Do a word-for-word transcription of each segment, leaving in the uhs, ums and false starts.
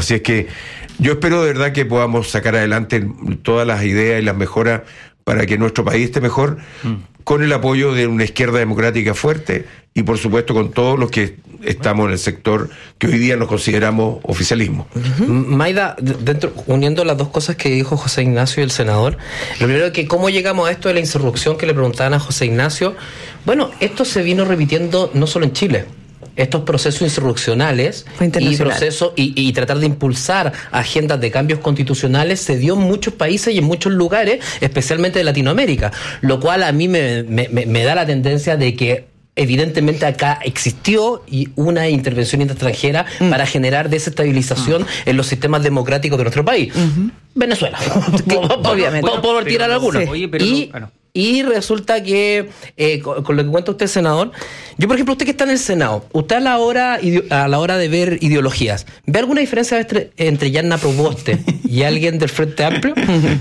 Así es que yo espero de verdad que podamos sacar adelante todas las ideas y las mejoras para que nuestro país esté mejor, mm. con el apoyo de una izquierda democrática fuerte y por supuesto con todos los que estamos en el sector que hoy día nos consideramos oficialismo. Uh-huh. Maida, dentro, uniendo las dos cosas que dijo José Ignacio y el senador, lo primero es que cómo llegamos a esto de la insurrección que le preguntaban a José Ignacio. Bueno, esto se vino repitiendo no solo en Chile. Estos procesos insurreccionales y procesos y, y tratar de impulsar agendas de cambios constitucionales se dio en muchos países y en muchos lugares, especialmente de Latinoamérica, lo cual a mí me, me, me da la tendencia de que evidentemente acá existió y una intervención extranjera mm. para generar desestabilización mm. en los sistemas democráticos de nuestro país. Uh-huh. Venezuela, obviamente, por, por tirar alguna. Sí. Oye, pero y, no, ah, no. Y resulta que, eh, con, con lo que cuenta usted, senador, yo, por ejemplo, usted que está en el Senado, usted a la hora a la hora de ver ideologías, ¿ve alguna diferencia entre, entre Yarna Proboste y alguien del Frente Amplio?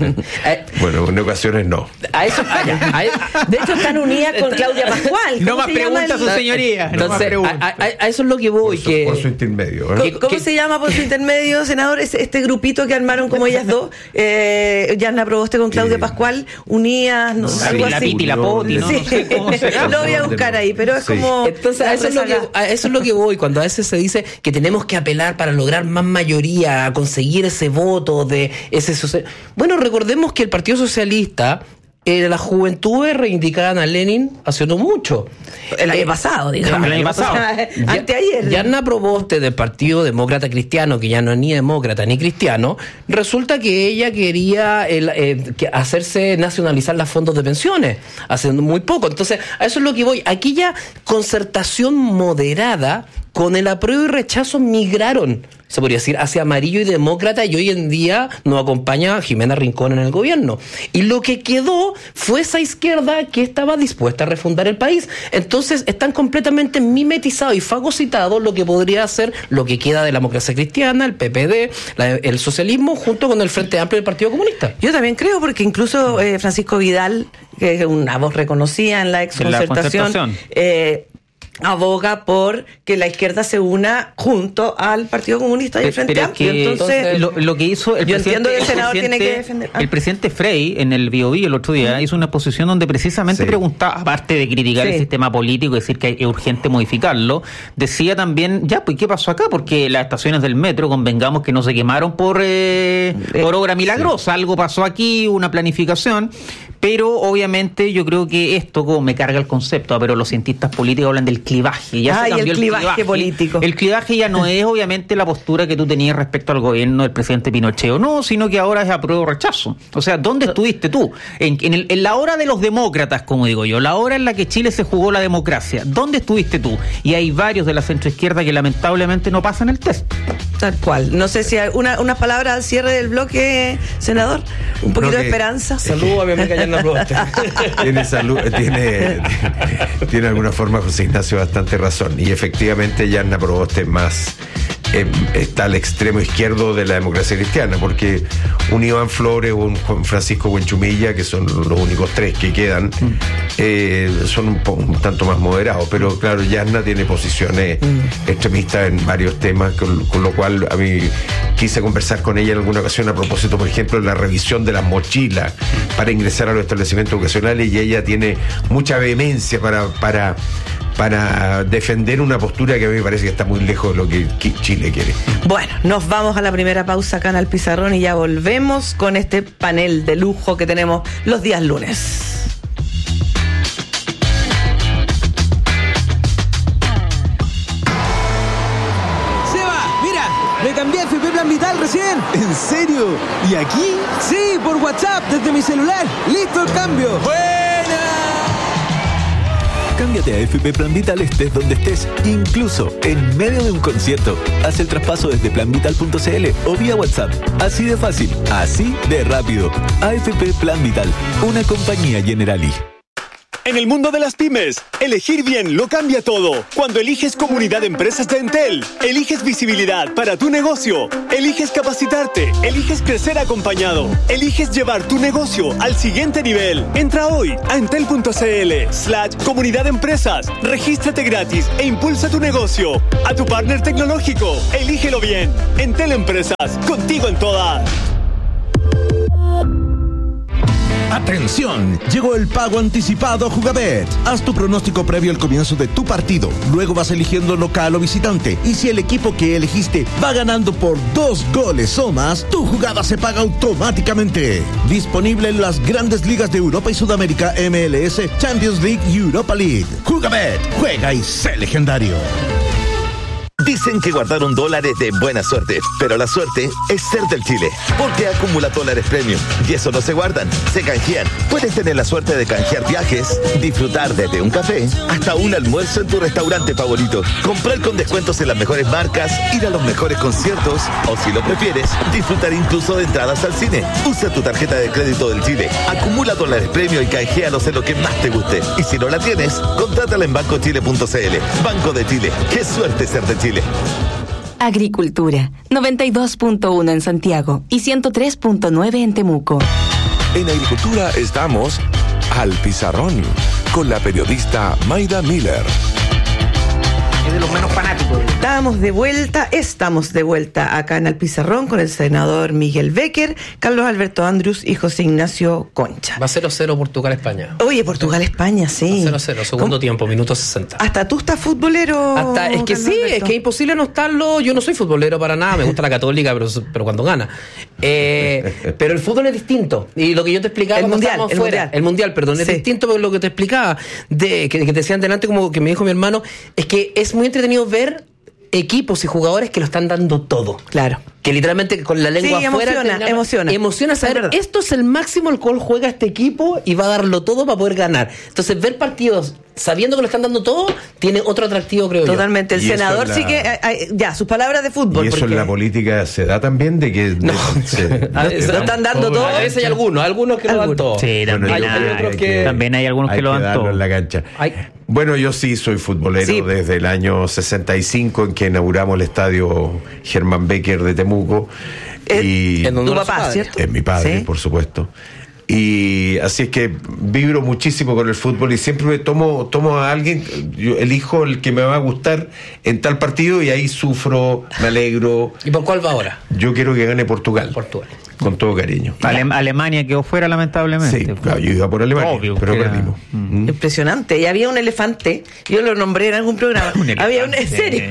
eh, bueno, en ocasiones no. A eso, a, a, de hecho, están unidas con Claudia Pascual. No más preguntas, su señoría. Entonces, no a, a, a eso es lo que voy. Por su, que, por su intermedio. ¿eh? ¿Cómo, cómo se llama por su intermedio, senador? Este, este grupito que armaron como ellas dos, eh, Yarna Proboste con Claudia eh, Pascual, unidas, no sé. Algo la así. Piti, la Poti, ¿no? Sí. No sé cómo se llama. Lo voy a buscar ahí, pero es sí. como... Entonces, a eso es, lo que, a eso es lo que voy, cuando a veces se dice que tenemos que apelar para lograr más mayoría, a conseguir ese voto de ese... Bueno, recordemos que el Partido Socialista... Eh, las juventudes reivindicaban a Lenin hace no mucho. El año eh, pasado, digamos. El año pasado. Anteayer. Yarna Proboste del Partido Demócrata Cristiano, que ya no es ni demócrata ni cristiano, resulta que ella quería el, eh, que hacerse nacionalizar los fondos de pensiones, haciendo muy poco. Entonces, a eso es lo que voy. Aquella concertación moderada con el apruebo y rechazo migraron, se podría decir, hacia amarillo y demócrata, y hoy en día nos acompaña Jimena Rincón en el gobierno. Y lo que quedó fue esa izquierda que estaba dispuesta a refundar el país. Entonces están completamente mimetizados y fagocitados lo que podría ser lo que queda de la democracia cristiana, el P P D, la, el socialismo, junto con el Frente Amplio del Partido Comunista. Yo también creo, porque incluso eh, Francisco Vidal, que es una voz reconocida en la exconcertación, eh, aboga por que la izquierda se una junto al Partido Comunista y al Frente Amplio. Entonces, lo, lo que hizo el yo presidente, entiendo que el senador el tiene que defender. Ah. El presidente Frey en el Biobío el otro día uh-huh. hizo una exposición donde precisamente sí. preguntaba, aparte de criticar sí. el sistema político y decir que es urgente modificarlo, decía también, ya, pues ¿qué pasó acá? Porque las estaciones del metro, convengamos que no se quemaron por, eh, eh, por obra milagrosa, sí. algo pasó aquí, una planificación. Pero obviamente yo creo que esto, como me carga el concepto, pero los cientistas políticos hablan del clivaje. Ya ah, se cambió y el, el clivaje, clivaje político. El clivaje ya no es obviamente la postura que tú tenías respecto al gobierno del presidente Pinochet o no, sino que ahora es apruebo o rechazo. O sea, ¿dónde estuviste tú? En, en, el, en la hora de los demócratas, como digo yo, la hora en la que Chile se jugó la democracia, ¿dónde estuviste tú? Y hay varios de la centroizquierda que lamentablemente no pasan el test. Tal cual. No sé si hay una, unas palabras al cierre del bloque, senador. Un poquito no, que, de esperanza. Saludos a mi amiga Yarna Proboste. Tiene salud, tiene, tiene de alguna forma José Ignacio bastante razón. Y efectivamente Yarna Proboste más eh, está al extremo izquierdo de la democracia cristiana, porque un Iván Flores o un Juan Francisco Buenchumilla, que son los únicos tres que quedan, eh, son un, poco, un tanto más moderados. Pero claro, Yarna tiene posiciones mm. extremistas en varios temas, con, con lo cual a mí quise conversar con ella en alguna ocasión a propósito, por ejemplo, de la revisión de las mochilas para ingresar a los establecimientos educacionales, y ella tiene mucha vehemencia para, para, para defender una postura que a mí me parece que está muy lejos de lo que Chile quiere. Bueno, nos vamos a la primera pausa acá en El Pizarrón y ya volvemos con este panel de lujo que tenemos los días lunes. Me cambié a F P Plan Vital recién. ¿En serio? ¿Y aquí? Sí, por WhatsApp, desde mi celular. ¡Listo el cambio! ¡Buena! Cámbiate a F P Plan Vital estés donde estés, incluso en medio de un concierto. Haz el traspaso desde plan vital punto c l o vía WhatsApp. Así de fácil, así de rápido. A F P Plan Vital, una compañía Generali. En el mundo de las pymes, elegir bien lo cambia todo. Cuando eliges Comunidad de Empresas de Entel, eliges visibilidad para tu negocio, eliges capacitarte, eliges crecer acompañado, eliges llevar tu negocio al siguiente nivel. Entra hoy a entel.cl slash Comunidad de Empresas, regístrate gratis e impulsa tu negocio. A tu partner tecnológico, elígelo bien. Entel Empresas, contigo en todas. ¡Atención! Llegó el pago anticipado a Jugabet. Haz tu pronóstico previo al comienzo de tu partido. Luego vas eligiendo local o visitante. Y si el equipo que elegiste va ganando por dos goles o más, tu jugada se paga automáticamente. Disponible en las grandes ligas de Europa y Sudamérica, M L S, Champions League y Europa League. Jugabet. Juega y sé legendario. Dicen que guardaron dólares de buena suerte, pero la suerte es ser del Chile, porque acumula dólares premium y eso no se guardan, se canjean. Puedes tener la suerte de canjear viajes, disfrutar desde un café hasta un almuerzo en tu restaurante favorito, comprar con descuentos en las mejores marcas, ir a los mejores conciertos o, si lo prefieres, disfrutar incluso de entradas al cine. Usa tu tarjeta de crédito del Chile, acumula dólares premium y canjealos en lo que más te guste. Y si no la tienes, contrátala en banco chile punto c l. Banco de Chile, qué suerte ser de Chile. Agricultura, noventa y dos punto uno en Santiago y ciento tres punto nueve en Temuco. En Agricultura estamos al pizarrón con la periodista Mayda Miller. Es de los menos fanáticos. Estamos de vuelta, estamos de vuelta acá en El Pizarrón con el senador Miguel Becker, Carlos Alberto Andrus y José Ignacio Concha. Va cero cero Portugal-España. Oye, Portugal-España, sí. cero cero, segundo ¿Cómo? Tiempo, minuto sesenta. Hasta tú estás futbolero. Hasta, es que Carlos sí, Alberto. Es que es imposible no estarlo. Yo no soy futbolero para nada, me gusta la Católica, pero, pero cuando gana. Eh, pero el fútbol es distinto. Y lo que yo te explicaba, el mundial, el fuera, mundial. El mundial, perdón, es sí. distinto, porque lo que te explicaba, de que, que te decían delante, como que me dijo mi hermano, es que es muy entretenido ver equipos y jugadores que lo están dando todo. Claro. Que literalmente con la lengua sí, afuera emociona, termina, emociona. Emociona saber, es esto es el máximo al cual juega este equipo y va a darlo todo para poder ganar. Entonces, ver partidos sabiendo que lo están dando todo tiene otro atractivo, creo Totalmente. yo. El senador la... sí que eh, ya, sus palabras de fútbol. Y eso porque... en la política se da también de que no, se, no, se lo están dando todo. A veces hay algunos, algunos que lo dan todo. Sí, también, bueno, hay, hay otros que, que también hay algunos hay que lo dan que todo en la cancha. Hay... Bueno, yo sí soy futbolero sí. desde el año sesenta y cinco en que inauguramos el estadio Germán Becker de Temuco. Eh, y ¿En tu papá, cierto? Es mi padre, ¿sí? Por supuesto. Y así es que vibro muchísimo con el fútbol y siempre me tomo, tomo a alguien, yo elijo el que me va a gustar en tal partido y ahí sufro, me alegro. ¿Y por cuál va ahora? Yo quiero que gane Portugal. Portugal. Con todo cariño. Ale- Alemania quedó fuera, lamentablemente. Sí, claro, yo iba por Alemania, obvio, pero era... perdimos. Mm. Impresionante. Y había un elefante, yo lo nombré en algún programa. un había un en serio.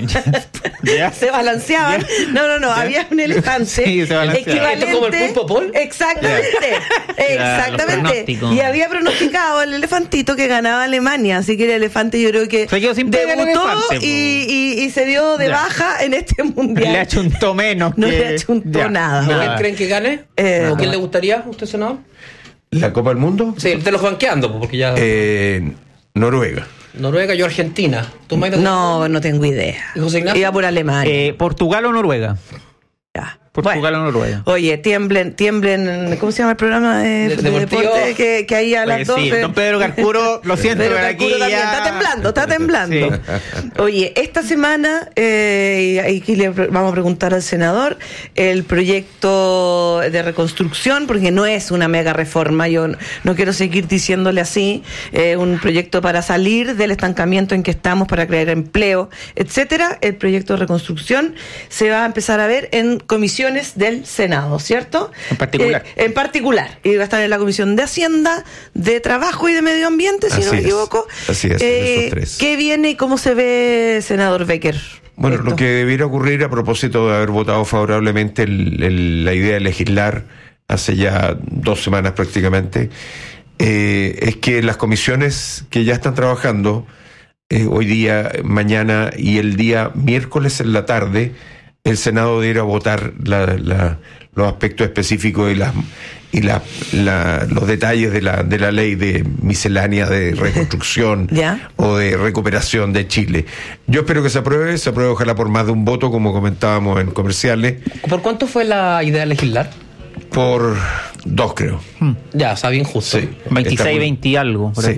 se balanceaban. No, no, no, ¿Ya? Había un elefante sí, equivalente. ¿Esto como el pulpo Paul? Exactamente. Exactamente. Y había pronosticado el elefantito que ganaba Alemania, así que el elefante yo creo que se quedó sin debutó elefante, y, y, y se dio de ya. baja en este mundial. Le achuntó menos. No que... le achuntó ya. nada. ¿No ¿Quién creen que gane? Eh, ¿O quién le gustaría a usted, senador? ¿La Copa del Mundo? Sí, te los banqueando, porque ya... Eh, Noruega. Noruega, yo Argentina. ¿Tú, Mayra, no, no tengo idea. ¿Y José Ignacio? Iba por Alemania. Eh, ¿Portugal o Noruega? Ya. Portugal bueno, o Noruega. Oye, tiemblen, tiemblen, ¿cómo se llama el programa de, de, de deporte que, que hay a las oye, doce? Sí, don Pedro Carcuro, lo siento, Pedro pero Carcuro aquí también ya... está temblando, está temblando. Sí. Oye, esta semana, eh, y aquí le vamos a preguntar al senador, el proyecto de reconstrucción, porque no es una mega reforma, yo no, no quiero seguir diciéndole así, eh, un proyecto para salir del estancamiento en que estamos, para crear empleo, etcétera. El proyecto de reconstrucción se va a empezar a ver en comisiones del Senado. Senado, ¿cierto? En particular. Eh, en particular. Y va a estar en la Comisión de Hacienda, de Trabajo y de Medio Ambiente, si Así no me es. equivoco. Así es, eh, esos tres. ¿Qué viene y cómo se ve, senador Becker? Bueno, esto? Lo que debiera ocurrir a propósito de haber votado favorablemente el, el, la idea de legislar hace ya dos semanas prácticamente, eh, es que las comisiones que ya están trabajando eh, hoy día, mañana y el día miércoles en la tarde, el Senado debiera votar la, la, los aspectos específicos y, las, y la, la, los detalles de la, de la ley de miscelánea de reconstrucción o de recuperación de Chile. Yo espero que se apruebe, se apruebe ojalá por más de un voto, como comentábamos en comerciales. ¿Por cuánto fue la idea de legislar? Por dos, creo. Hmm. Ya, o sea, bien justo. Sí, veintiséis, veinte y algo. Por sí. Ahí.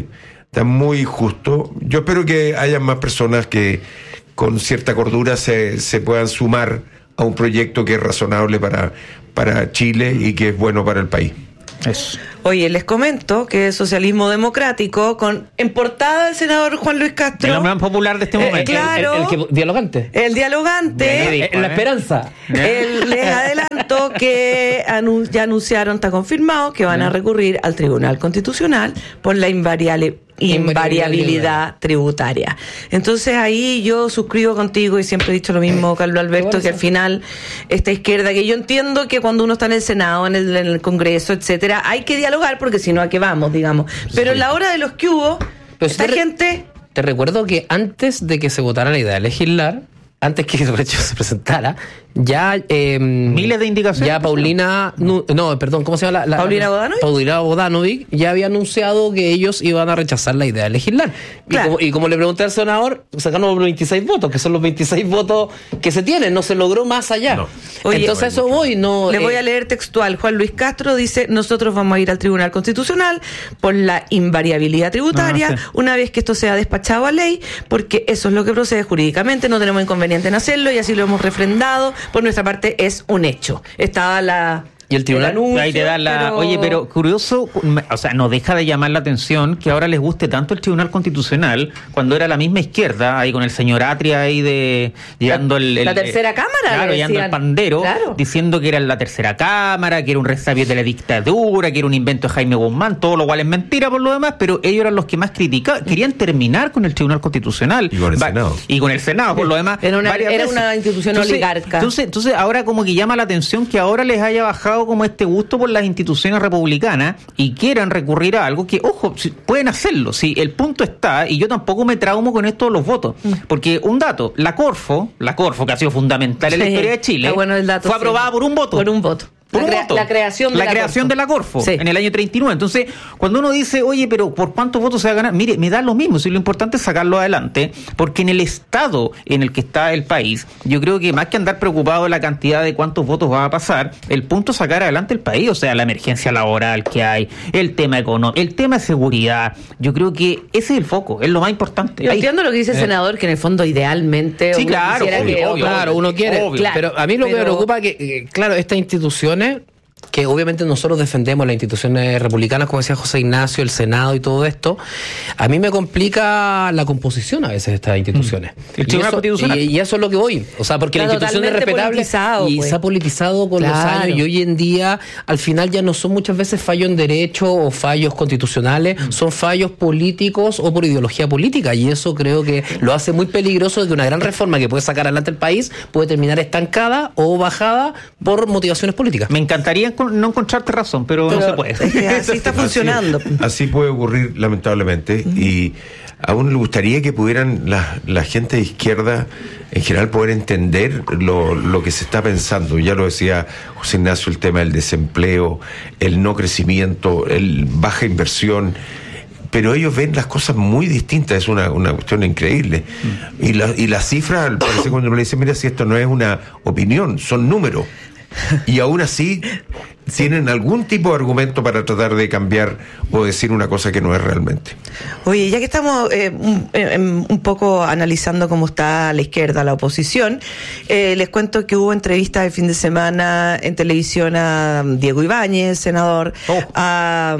está muy justo. Yo espero que haya más personas que con cierta cordura se, se puedan sumar a un proyecto que es razonable para, para Chile y que es bueno para el país. Eso. Oye, les comento que Socialismo Democrático, con en portada el senador Juan Luis Castro. El hombre más popular de este momento. Eh, claro. El, el, el, el dialogante. El dialogante. Dijo, en la esperanza. El, les adelanto que anun- ya anunciaron, está confirmado, que van a recurrir al Tribunal Constitucional por la invariable invariabilidad tributaria. Entonces ahí yo suscribo contigo y siempre he dicho lo mismo, Carlos Alberto, que al final esta izquierda, que yo entiendo que cuando uno está en el Senado, en el, en el Congreso, etcétera, hay que dialogar porque si no, ¿a qué vamos, digamos? Pero en la hora de los que hubo, Pero esta te re- gente... Te recuerdo que antes de que se votara la idea de legislar, antes que el hecho se presentara, ya eh, miles de indicaciones. Ya Paulina, no, no, perdón, ¿cómo se llama la, la Paulina Bodanovic? Paulina Bodanovic ya había anunciado que ellos iban a rechazar la idea de legislar. Claro. Y, como, y como le pregunté al senador, sacaron los veintiséis votos, que son los veintiséis votos que se tienen, no se logró más allá. No. Oye, Entonces no, eso voy, no. Le eh, voy a leer textual. Juan Luis Castro dice: nosotros vamos a ir al Tribunal Constitucional por la invariabilidad tributaria, Ah, sí. una vez que esto sea despachado a ley, porque eso es lo que procede jurídicamente, no tenemos inconveniente en hacerlo y así lo hemos refrendado. Por nuestra parte es un hecho. Estaba la... Y el tribunal, anuncio, ahí te da la, pero... Oye, pero curioso, o sea, no deja de llamar la atención que ahora les guste tanto el Tribunal Constitucional cuando era la misma izquierda, ahí con el señor Atria ahí de llevando el, el la tercera cámara, claro, le llevando el decían. pandero, Claro. diciendo que era la tercera cámara, que era un resabio de la dictadura, que era un invento de Jaime Guzmán, todo lo cual es mentira por lo demás, pero ellos eran los que más criticaban, querían terminar con el Tribunal Constitucional Y con el Va- Senado. y con el Senado por lo demás. Era una, varias era veces. una institución Entonces- oligarca. Entonces, entonces ahora como que llama la atención que ahora les haya bajado como este gusto por las instituciones republicanas y quieran recurrir a algo que, ojo, si- pueden hacerlo, si el punto está, y yo tampoco me traumo con esto de los votos, porque un dato, la Corfo, la Corfo que ha sido fundamental en la Sí, historia de Chile, está bueno el dato, fue sí. aprobada por un voto. Por un voto. Por La un crea- voto. la creación de la, la creación Corfo. de la Corfo Sí. en el año treinta y nueve. Entonces, cuando uno dice, oye, pero ¿por cuántos votos se va a ganar? Mire, me da lo mismo, si lo importante es sacarlo adelante, porque en el estado en el que está el país, yo creo que más que andar preocupado de la cantidad de cuántos votos va a pasar, el punto es sacar adelante el país, o sea, la emergencia laboral que hay, el tema económico, el tema de seguridad. Yo creo que ese es el foco, es lo más importante. Yo Ahí. entiendo lo que dice el Eh. senador, que en el fondo idealmente Sí, uno claro, quisiera obvio, que obvio, Claro, uno quiere. obvio. Claro, pero a mí lo que me pero- preocupa es que, eh, claro, estas instituciones, que obviamente nosotros defendemos las instituciones republicanas, como decía José Ignacio, el Senado y todo esto, a mí me complica la composición a veces de estas instituciones. El Y Tribunal eso, Constitucional. y, y eso es lo que voy. O sea, porque Está la institución es totalmente respetable politizado, y pues. se ha politizado con los Claro. años, y hoy en día al final ya no son muchas veces fallos en derecho o fallos constitucionales, son fallos políticos o por ideología política, y eso creo que lo hace muy peligroso, de que una gran reforma que puede sacar adelante el país puede terminar estancada o bajada por motivaciones políticas. Me encantaría encon- no encontrarte razón, pero, Pero no se puede. es que así está funcionando. Así, así puede ocurrir, lamentablemente, y a uno le gustaría que pudieran la, la gente de izquierda en general poder entender lo, lo que se está pensando. Ya lo decía José Ignacio, el tema del desempleo, el no crecimiento, el baja inversión. Pero ellos ven las cosas muy distintas, es una, una cuestión increíble. Mm. Y, la, y las cifras, parece cuando uno le dice, mira, si esto no es una opinión, son números. Y aún así tienen algún tipo de argumento para tratar de cambiar o decir una cosa que no es realmente. Oye, ya que estamos eh, un, eh, un poco analizando cómo está la izquierda, la oposición, eh, les cuento que hubo entrevistas el fin de semana en televisión a Diego Ibáñez, senador, Oh. a...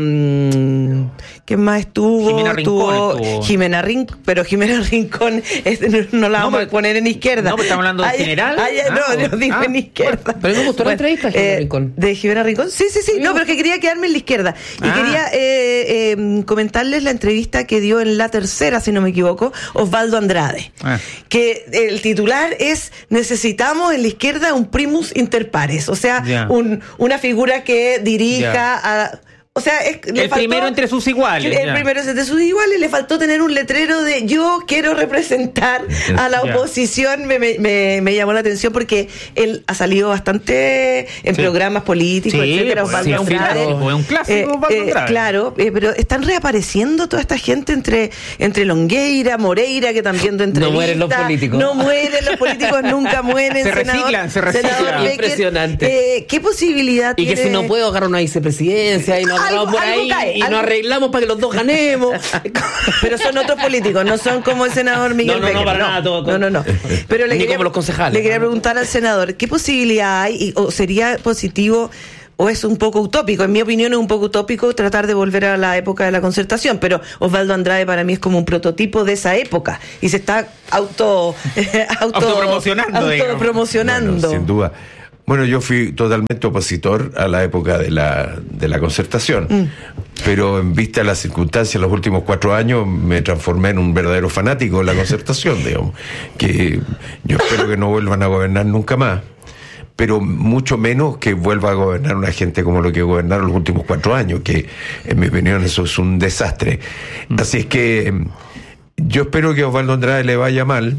Um, ¿quién más estuvo? Jimena Rincón estuvo. Jimena Rincón, pero Jimena Rincón este, no, no la No, vamos pero- a poner en izquierda. no, pero estamos hablando de Ay, general. ay, Ah, no, yo digo ah, en izquierda. Pero me gustó la entrevista de Jimena eh, Rincón. ¿De Jimena Rincón? Sí, sí, sí. No, pero es que quería quedarme en la izquierda. Y Ah. quería eh, eh, comentarles la entrevista que dio en La Tercera, si no me equivoco, Osvaldo Andrade. Ah. Que el titular es: necesitamos en la izquierda un primus inter pares. O sea, Ya. un, una figura que dirija Ya. a... O sea, es, le El faltó- primero entre sus iguales. el ya. primero entre sus iguales, le faltó tener un letrero de yo quiero representar a la Ya. oposición. Me, me, me, me llamó la atención porque él ha salido bastante en Sí. programas políticos, Sí, etcétera. pues, Osvaldo sí, es un Andrade. clásico, es un clásico, Osvaldo Andrade. Claro, eh, pero están reapareciendo toda esta gente entre, entre Longueira, Moreira, que también dio entrevistas. No mueren los políticos. No mueren los políticos, nunca mueren. Se senador- reciclan, se reciclan. senador Becker, Impresionante. eh, ¿Qué posibilidad Y que tiene? si no puedo agarrar una vicepresidencia y no Ah, agarramos por ahí cae, y algo... nos arreglamos para que los dos ganemos. Pero son otros políticos, no son como el senador Miguel no, no, no, para no, nada, todo, no, no, no. Pero le Ni quería, como los concejales. Le quería preguntar al senador, ¿qué posibilidad hay y, o sería positivo o es un poco utópico? En mi opinión es un poco utópico tratar de volver a la época de la concertación, pero Osvaldo Andrade para mí es como un prototipo de esa época y se está auto, auto autopromocionando. autopromocionando. Bueno, sin duda. Bueno, yo fui totalmente opositor a la época de la, de la concertación, mm. pero en vista de las circunstancias, los últimos cuatro años me transformé en un verdadero fanático de la concertación, digamos, que yo espero que no vuelvan a gobernar nunca más, pero mucho menos que vuelva a gobernar una gente como lo que gobernaron los últimos cuatro años, que en mi opinión eso es un desastre. Mm. Así es que yo espero que a Osvaldo Andrade le vaya mal,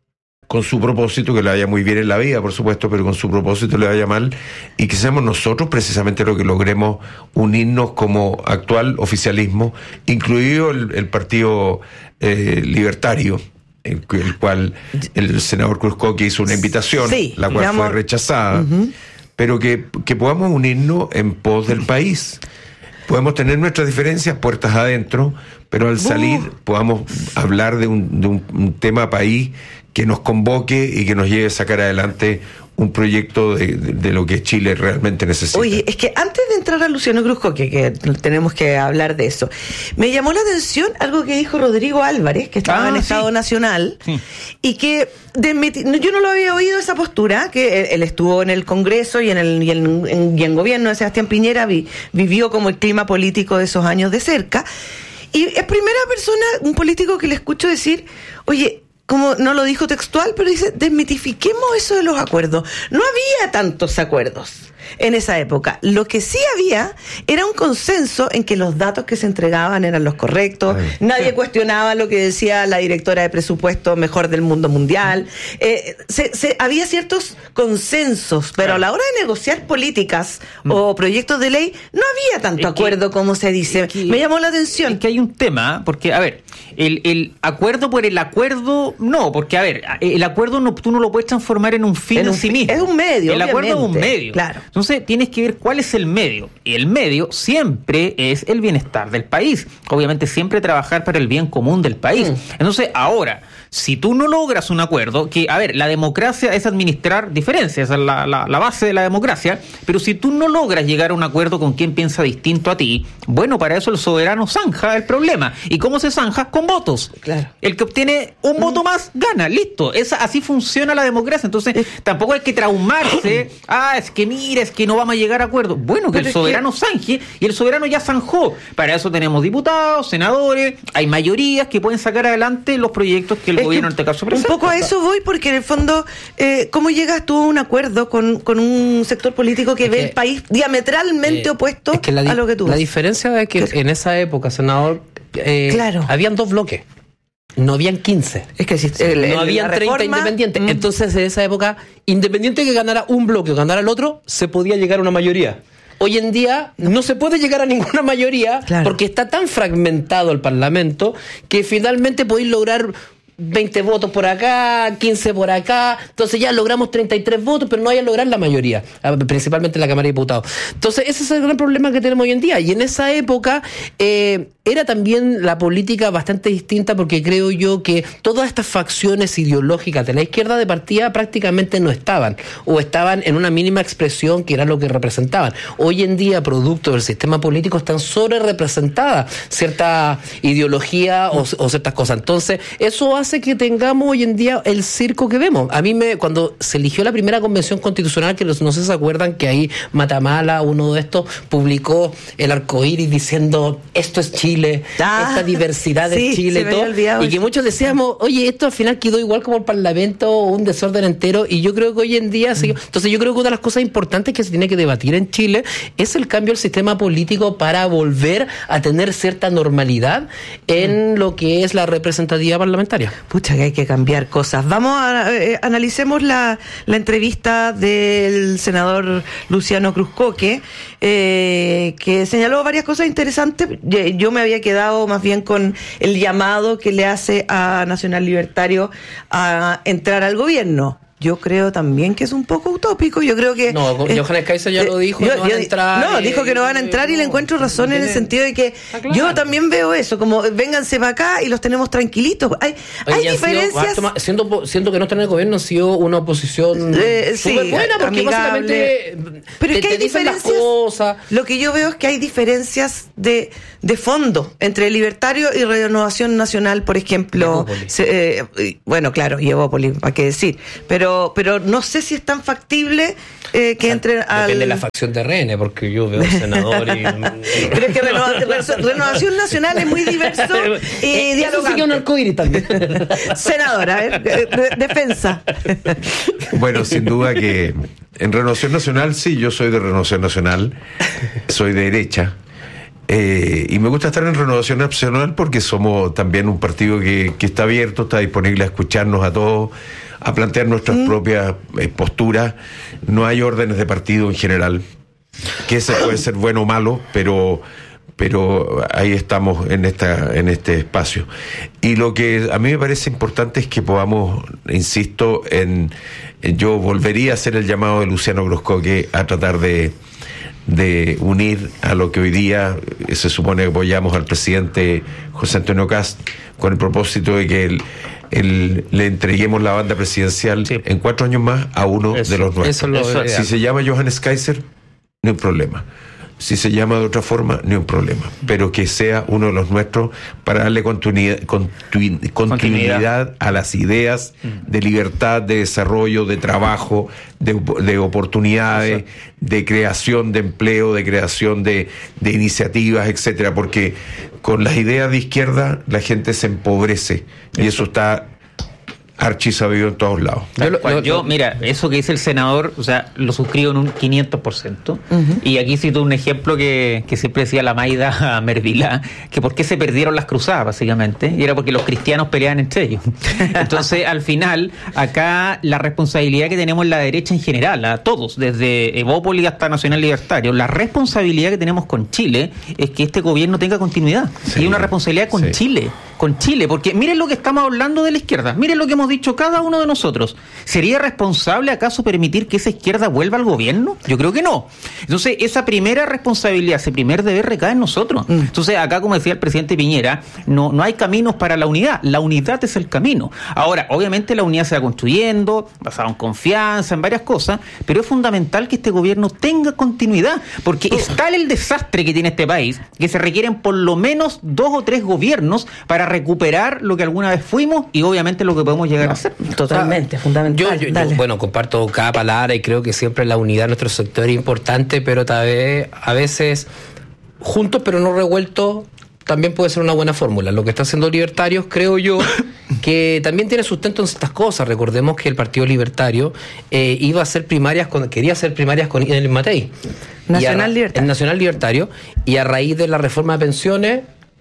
con su propósito, que le vaya muy bien en la vida, por supuesto, pero con su propósito le vaya mal, y que seamos nosotros precisamente lo que logremos unirnos como actual oficialismo, incluido el, el Partido eh, Libertario, el, el cual el senador Cruzcoque hizo una invitación, sí, la cual digamos, fue rechazada, uh-huh. pero que, que podamos unirnos en pos del país. Podemos tener nuestras diferencias puertas adentro, pero al salir uh. podamos hablar de un, de un, un tema país que nos convoque y que nos lleve a sacar adelante un proyecto de, de, de lo que Chile realmente necesita. Oye, es que antes de entrar a Luciano Cruzcoque, que, que tenemos que hablar de eso, me llamó la atención algo que dijo Rodrigo Álvarez, que estaba ah, en Estado sí. Nacional, sí. y que desmeti- yo no lo había oído esa postura, que él, él estuvo en el Congreso y en el y en, en, y en gobierno de Sebastián Piñera, vi, vivió como el clima político de esos años de cerca, y es primera persona, un político que le escucho decir, oye, como no lo dijo textual, pero dice, desmitifiquemos eso de los acuerdos. No había tantos acuerdos en esa época. Lo que sí había era un consenso en que los datos que se entregaban eran los correctos. Ay, Nadie sí. cuestionaba lo que decía la directora de presupuesto mejor del mundo mundial. Eh, se, se, había ciertos consensos, pero claro. a la hora de negociar políticas mm. o proyectos de ley, no había tanto es acuerdo que, como se dice. Que, Me llamó la atención. Es que hay un tema, porque, a ver, el, el acuerdo por el acuerdo, no, porque, a ver, el acuerdo no, tú no lo puedes transformar en un fin en, en un, sí mismo. Es un medio, El obviamente. acuerdo es un medio. Claro. Entonces tienes que ver cuál es el medio. Y el medio siempre es el bienestar del país. Obviamente siempre trabajar para el bien común del país. Mm. Entonces ahora, si tú no logras un acuerdo, que, a ver, la democracia es administrar diferencias, esa es la, la, la base de la democracia, pero si tú no logras llegar a un acuerdo con quien piensa distinto a ti, bueno, para eso el soberano zanja el problema. ¿Y cómo se zanja? Con votos. Claro. El que obtiene un mm. voto más, gana, listo. Esa, así funciona la democracia. Entonces, eh. tampoco hay que traumarse, ah, es que mira, es que no vamos a llegar a acuerdo. Bueno, que pero el soberano que... zanje, y el soberano ya zanjó. Para eso tenemos diputados, senadores, hay mayorías que pueden sacar adelante los proyectos que el es gobierno que en este caso presenta. Un poco a eso voy, porque en el fondo, eh, ¿cómo llegas tú a un acuerdo con, con un sector político que es ve que, el país diametralmente eh, opuesto es que la di- a lo que tú La ves? diferencia es que en esa época, senador, eh, claro. habían dos bloques. No habían quince. Es que existe, el, no habían treinta reforma, independientes. Mm. Entonces, en esa época, independiente que ganara un bloque o ganara el otro, se podía llegar a una mayoría. Hoy en día no se puede llegar a ninguna mayoría claro. porque está tan fragmentado el Parlamento que finalmente podéis lograr veinte votos por acá, quince por acá, entonces ya logramos treinta y tres votos, pero no hay a lograr la mayoría, principalmente en la Cámara de Diputados. Entonces ese es el gran problema que tenemos hoy en día, y en esa época eh, era también la política bastante distinta, porque creo yo que todas estas facciones ideológicas de la izquierda de partida prácticamente no estaban, o estaban en una mínima expresión que era lo que representaban. Hoy en día, producto del sistema político, están sobre representadas cierta ideología o, o ciertas cosas. Entonces eso hace que tengamos hoy en día el circo que vemos. A mí me, cuando se eligió la primera convención constitucional, que no sé si se acuerdan que ahí Matamala, uno de estos, publicó el arcoíris diciendo esto es Chile, ah, esta diversidad sí, es Chile, todo, y que muchos decíamos, oye, esto al final quedó igual como el Parlamento, un desorden entero, y yo creo que hoy en día, mm. sí, entonces yo creo que una de las cosas importantes que se tiene que debatir en Chile es el cambio del sistema político para volver a tener cierta normalidad en mm. lo que es la representatividad parlamentaria. Pucha, que hay que cambiar cosas. Vamos a eh, analicemos la, la entrevista del senador Luciano Cruzcoque, eh, que señaló varias cosas interesantes. Yo me había quedado más bien con el llamado que le hace a Nacional Libertario a entrar al gobierno. yo creo también que es un poco utópico. Yo creo que... No, eh, Johannes Kaiser ya lo dijo, yo, no van yo, a entrar. No, dijo que no van a entrar y le encuentro razón no, en el sentido de que claro. yo también veo eso, como vénganse para acá y los tenemos tranquilitos. Hay, Oye, hay diferencias... Sido, siendo, siendo que no están en el gobierno, han sido una oposición eh, sí, buena, porque amigable. Básicamente pero te, es que hay te dicen diferencias, las cosas. Lo que yo veo es que hay diferencias de, de fondo entre Libertario y Renovación Nacional, por ejemplo. Se, eh, bueno, claro, y Evópolis, ¿para qué decir? Pero, pero no sé si es tan factible eh, que o sea, entre depende al... de la facción de R N, porque yo veo senador y... Pero es que Renovación, Renovación Nacional es muy diverso y eh, dialogante. Sí que un arcoíris también. Senador, a ver, de, defensa. Bueno, sin duda que en Renovación Nacional, sí, yo soy de Renovación Nacional, soy de derecha. Eh, y me gusta estar en Renovación Nacional porque somos también un partido que, que está abierto, está disponible a escucharnos a todos, a plantear nuestras mm. propias eh, posturas. No hay órdenes de partido en general, que ese puede ser bueno o malo, pero pero ahí estamos en esta en este espacio. Y lo que a mí me parece importante es que podamos, insisto, en, en yo volvería a hacer el llamado de Luciano Groscoque a tratar de de unir a lo que hoy día se supone que apoyamos al presidente José Antonio Kast, con el propósito de que el, el, le entreguemos la banda presidencial sí. en cuatro años más a uno eso, de los nuestros. Eso si se llama Johannes Kaiser, no hay problema. Si se llama de otra forma, no hay un problema. Pero que sea uno de los nuestros para darle continuidad, continu, continuidad, continuidad a las ideas de libertad, de desarrollo, de trabajo, de, de oportunidades, de creación de empleo, de creación de, de iniciativas, etcétera. Porque con las ideas de izquierda la gente se empobrece y eso está archisabido en todos lados. Yo, lo, yo, mira, eso que dice el senador, o sea, lo suscribo en un quinientos por ciento. Uh-huh. Y aquí cito un ejemplo que, que siempre decía la Maida Mervilá, que por qué se perdieron las cruzadas, básicamente, y era porque los cristianos peleaban entre ellos. Entonces, al final, acá la responsabilidad que tenemos en la derecha en general, a todos, desde Evópolis hasta Nacional Libertario, la responsabilidad que tenemos con Chile es que este gobierno tenga continuidad. Sí, y una responsabilidad con sí. Chile, con Chile, porque miren lo que estamos hablando de la izquierda, miren lo que hemos dicho cada uno de nosotros. ¿Sería responsable acaso permitir que esa izquierda vuelva al gobierno? Yo creo que no. Entonces, esa primera responsabilidad, ese primer deber recae en nosotros. Mm. Entonces, acá, como decía el presidente Piñera, no, no hay caminos para la unidad. La unidad es el camino. Ahora, obviamente la unidad se va construyendo, basada en confianza, en varias cosas, pero es fundamental que este gobierno tenga continuidad, porque es tal el desastre que tiene este país, que se requieren por lo menos dos o tres gobiernos para recuperar lo que alguna vez fuimos y obviamente lo que podemos llegar no. a hacer. Totalmente, ah, fundamental. Yo, yo, yo, bueno, comparto cada palabra y creo que siempre la unidad de nuestro sector es importante, pero tal vez, a veces juntos pero no revueltos también puede ser una buena fórmula. Lo que está haciendo Libertarios, creo yo, que también tiene sustento en estas cosas. Recordemos que el Partido Libertario eh, iba a hacer primarias, con, quería hacer primarias con el Matei. Nacional Libertario. El Nacional Libertario. Y a raíz de la reforma de pensiones,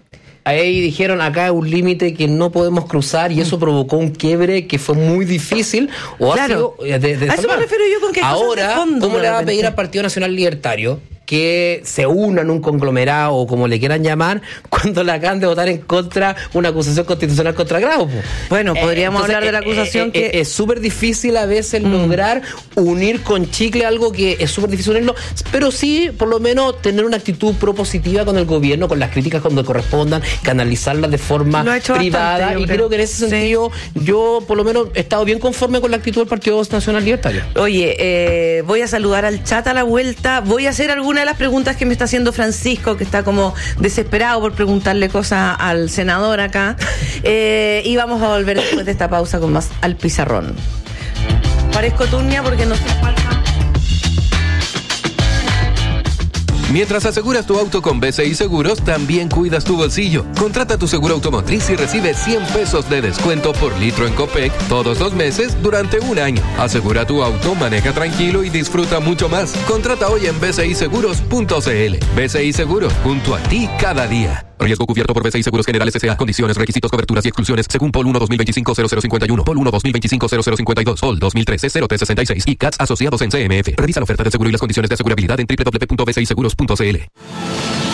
ahí dijeron, acá hay un límite que no podemos cruzar y eso provocó un quiebre que fue muy difícil. O claro. ha sido de, de a eso me refiero yo con que ahora, fondo, ¿cómo le va a pedir al Partido Nacional Libertario que se unan un conglomerado o como le quieran llamar cuando le acaban de votar en contra una acusación constitucional contra Grau? Bueno, podríamos eh, entonces, hablar de la acusación eh, que... Es súper difícil a veces mm. lograr unir con chicle algo que es súper difícil unirlo, pero sí, por lo menos, tener una actitud propositiva con el gobierno, con las críticas cuando correspondan, canalizarlas de forma privada, bastante, y creo. creo que en ese sentido sí. yo, por lo menos, he estado bien conforme con la actitud del Partido Nacional Libertario. Oye, eh, voy a saludar al chat a la vuelta, voy a hacer alguna de las preguntas que me está haciendo Francisco, que está como desesperado por preguntarle cosas al senador acá, eh, y vamos a volver después de esta pausa con más al pizarrón. Parezco turnia porque no sé cuál. Mientras aseguras tu auto con B C I Seguros, también cuidas tu bolsillo. Contrata tu seguro automotriz y recibe cien pesos de descuento por litro en Copec todos los meses durante un año. Asegura tu auto, maneja tranquilo y disfruta mucho más. Contrata hoy en b c i seguros punto c l. B C I Seguros, junto a ti cada día. Riesgo cubierto por B C I Seguros Generales S A. Condiciones, requisitos, coberturas y exclusiones según Pol uno dos mil veinticinco cero cero cincuenta y uno, Pol uno dos mil veinticinco cero cero cincuenta y dos, Pol dos mil trece cero tres sesenta y seis y C A T S asociados en C M F. Revisa la oferta de seguro y las condiciones de asegurabilidad en w w w punto b c i seguros punto c l.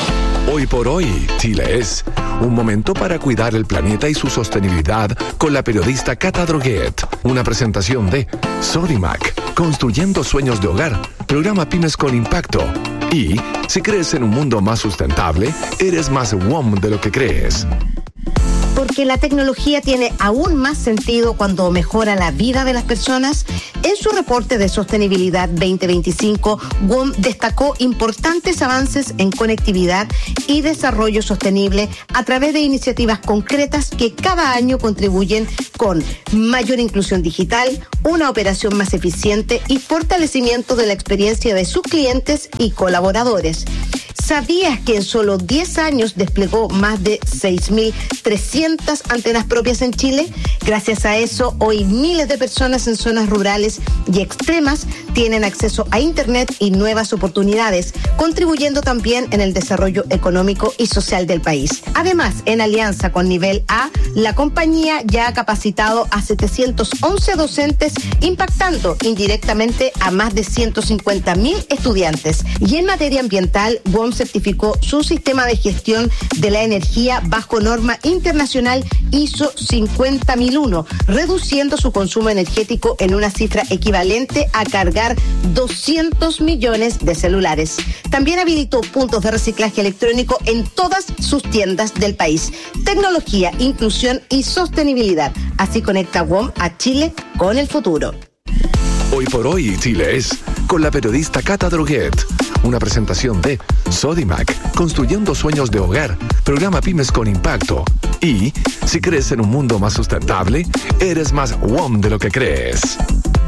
Hoy por hoy, Chile es un momento para cuidar el planeta y su sostenibilidad con la periodista Cata Droguet. Una presentación de Sodimac, construyendo sueños de hogar, programa Pymes con Impacto. Y si crees en un mundo más sustentable, eres más W O M de lo que crees. Porque la tecnología tiene aún más sentido cuando mejora la vida de las personas. En su reporte de sostenibilidad veinte veinticinco, W O M destacó importantes avances en conectividad y desarrollo sostenible a través de iniciativas concretas que cada año contribuyen con mayor inclusión digital, una operación más eficiente y fortalecimiento de la experiencia de sus clientes y colaboradores. ¿Sabías que en solo diez años desplegó más de seis mil trescientas antenas propias en Chile? Gracias a eso, hoy miles de personas en zonas rurales y extremas tienen acceso a Internet y nuevas oportunidades, contribuyendo también en el desarrollo económico y social del país. Además, en alianza con Nivel A, la compañía ya ha capacitado a setecientos once docentes, impactando indirectamente a más de ciento cincuenta mil estudiantes. Y en materia ambiental, W O M certificó su sistema de gestión de la energía bajo norma internacional I S O cincuenta mil uno, reduciendo su consumo energético en una cifra equivalente a cargar doscientos millones de celulares. También habilitó puntos de reciclaje electrónico en todas sus tiendas del país. Tecnología, inclusión y sostenibilidad. Así conecta W O M a Chile con el futuro. Hoy por hoy, Chile es con la periodista Cata Droguet. Una presentación de Sodimac, construyendo sueños de hogar, programa Pymes con Impacto. Y si crees en un mundo más sustentable, eres más W O M de lo que crees.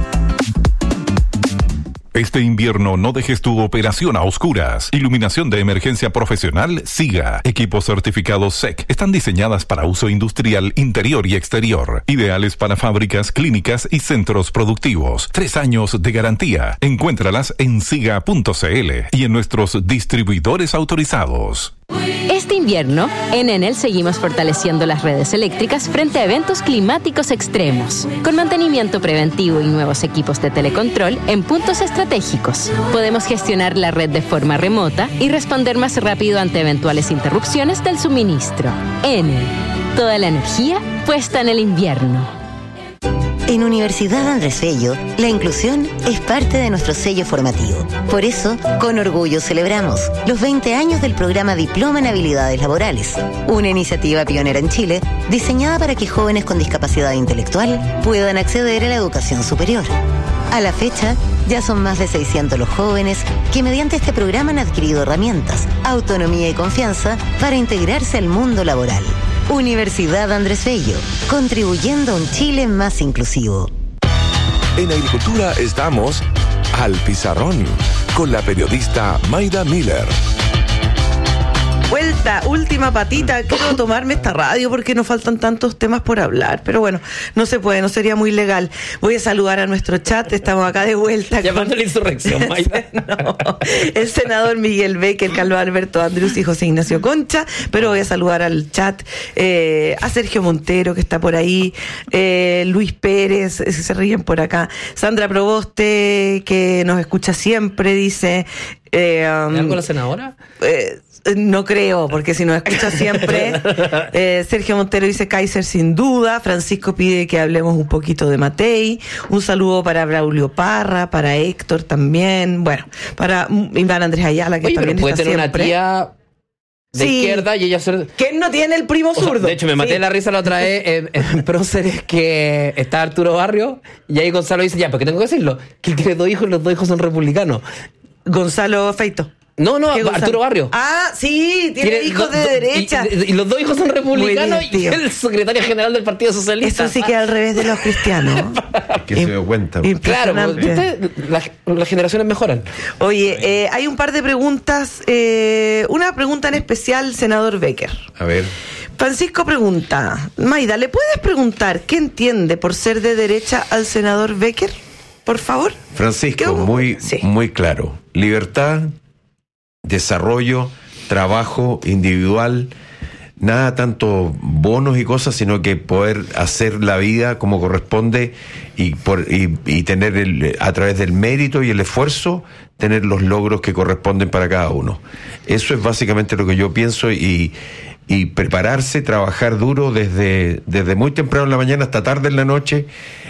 Este invierno no dejes tu operación a oscuras. Iluminación de emergencia profesional SIGA. Equipos certificados S E C. Están diseñadas para uso industrial interior y exterior. Ideales para fábricas, clínicas y centros productivos. Tres años de garantía. Encuéntralas en siga punto c l y en nuestros distribuidores autorizados. Este invierno, en Enel seguimos fortaleciendo las redes eléctricas frente a eventos climáticos extremos, con mantenimiento preventivo y nuevos equipos de telecontrol en puntos estratégicos. Podemos gestionar la red de forma remota y responder más rápido ante eventuales interrupciones del suministro. Enel, toda la energía puesta en el invierno. En Universidad Andrés Bello, la inclusión es parte de nuestro sello formativo. Por eso, con orgullo celebramos los veinte años del programa Diploma en Habilidades Laborales, una iniciativa pionera en Chile diseñada para que jóvenes con discapacidad intelectual puedan acceder a la educación superior. A la fecha, ya son más de seiscientos los jóvenes que mediante este programa han adquirido herramientas, autonomía y confianza para integrarse al mundo laboral. Universidad Andrés Bello, contribuyendo a un Chile más inclusivo. En Agricultura estamos al pizarrón con la periodista Mayda Miller. Vuelta, última patita. Quiero tomarme esta radio porque nos faltan tantos temas por hablar. Pero bueno, no se puede, no sería muy legal. Voy a saludar a nuestro chat. Estamos acá de vuelta. Llamando con... la insurrección, Mayda. No, el senador Miguel Becker, Carlos Alberto Andrews y José Ignacio Concha. Pero voy a saludar al chat eh, a Sergio Montero, que está por ahí. Eh, Luis Pérez, se ríen por acá. Sandra Proboste, que nos escucha siempre, dice. Eh, um, ¿Algo la senadora? Eh, No creo, porque si nos escucha siempre. eh, Sergio Montero dice Kaiser sin duda. Francisco pide que hablemos un poquito de Matei. Un saludo para Braulio Parra, para Héctor también. Bueno, para Iván Andrés Ayala, que Oye, también pero puede está tener siempre. Una tía de sí. izquierda y ella ser... ¿Quién no tiene el primo zurdo? O sea, de hecho, me maté sí. la risa la otra vez en, en Próceres, que está Arturo Barrio y ahí Gonzalo dice, ya, porque tengo que decirlo, que tiene dos hijos y los dos hijos son republicanos. Gonzalo Feito. No, no, Arturo Barrio. Ah, sí, tiene, tiene hijos do, de derecha. Y, y los dos hijos son republicanos bien, y el secretario general del Partido Socialista. Eso sí que al revés de los cristianos. Que se dio cuenta. Claro, ¿viste? Las, las generaciones mejoran. Oye, eh, hay un par de preguntas. Eh, una pregunta en especial, senador Becker. A ver. Francisco pregunta, Mayda, ¿le puedes preguntar qué entiende por ser de derecha al senador Becker? Por favor. Francisco, muy, sí. muy claro. Libertad, desarrollo, trabajo individual, nada tanto bonos y cosas, sino que poder hacer la vida como corresponde y, por, y, y tener el, a través del mérito y el esfuerzo, tener los logros que corresponden para cada uno. Eso es básicamente lo que yo pienso, y, y prepararse, trabajar duro desde, desde muy temprano en la mañana hasta tarde en la noche,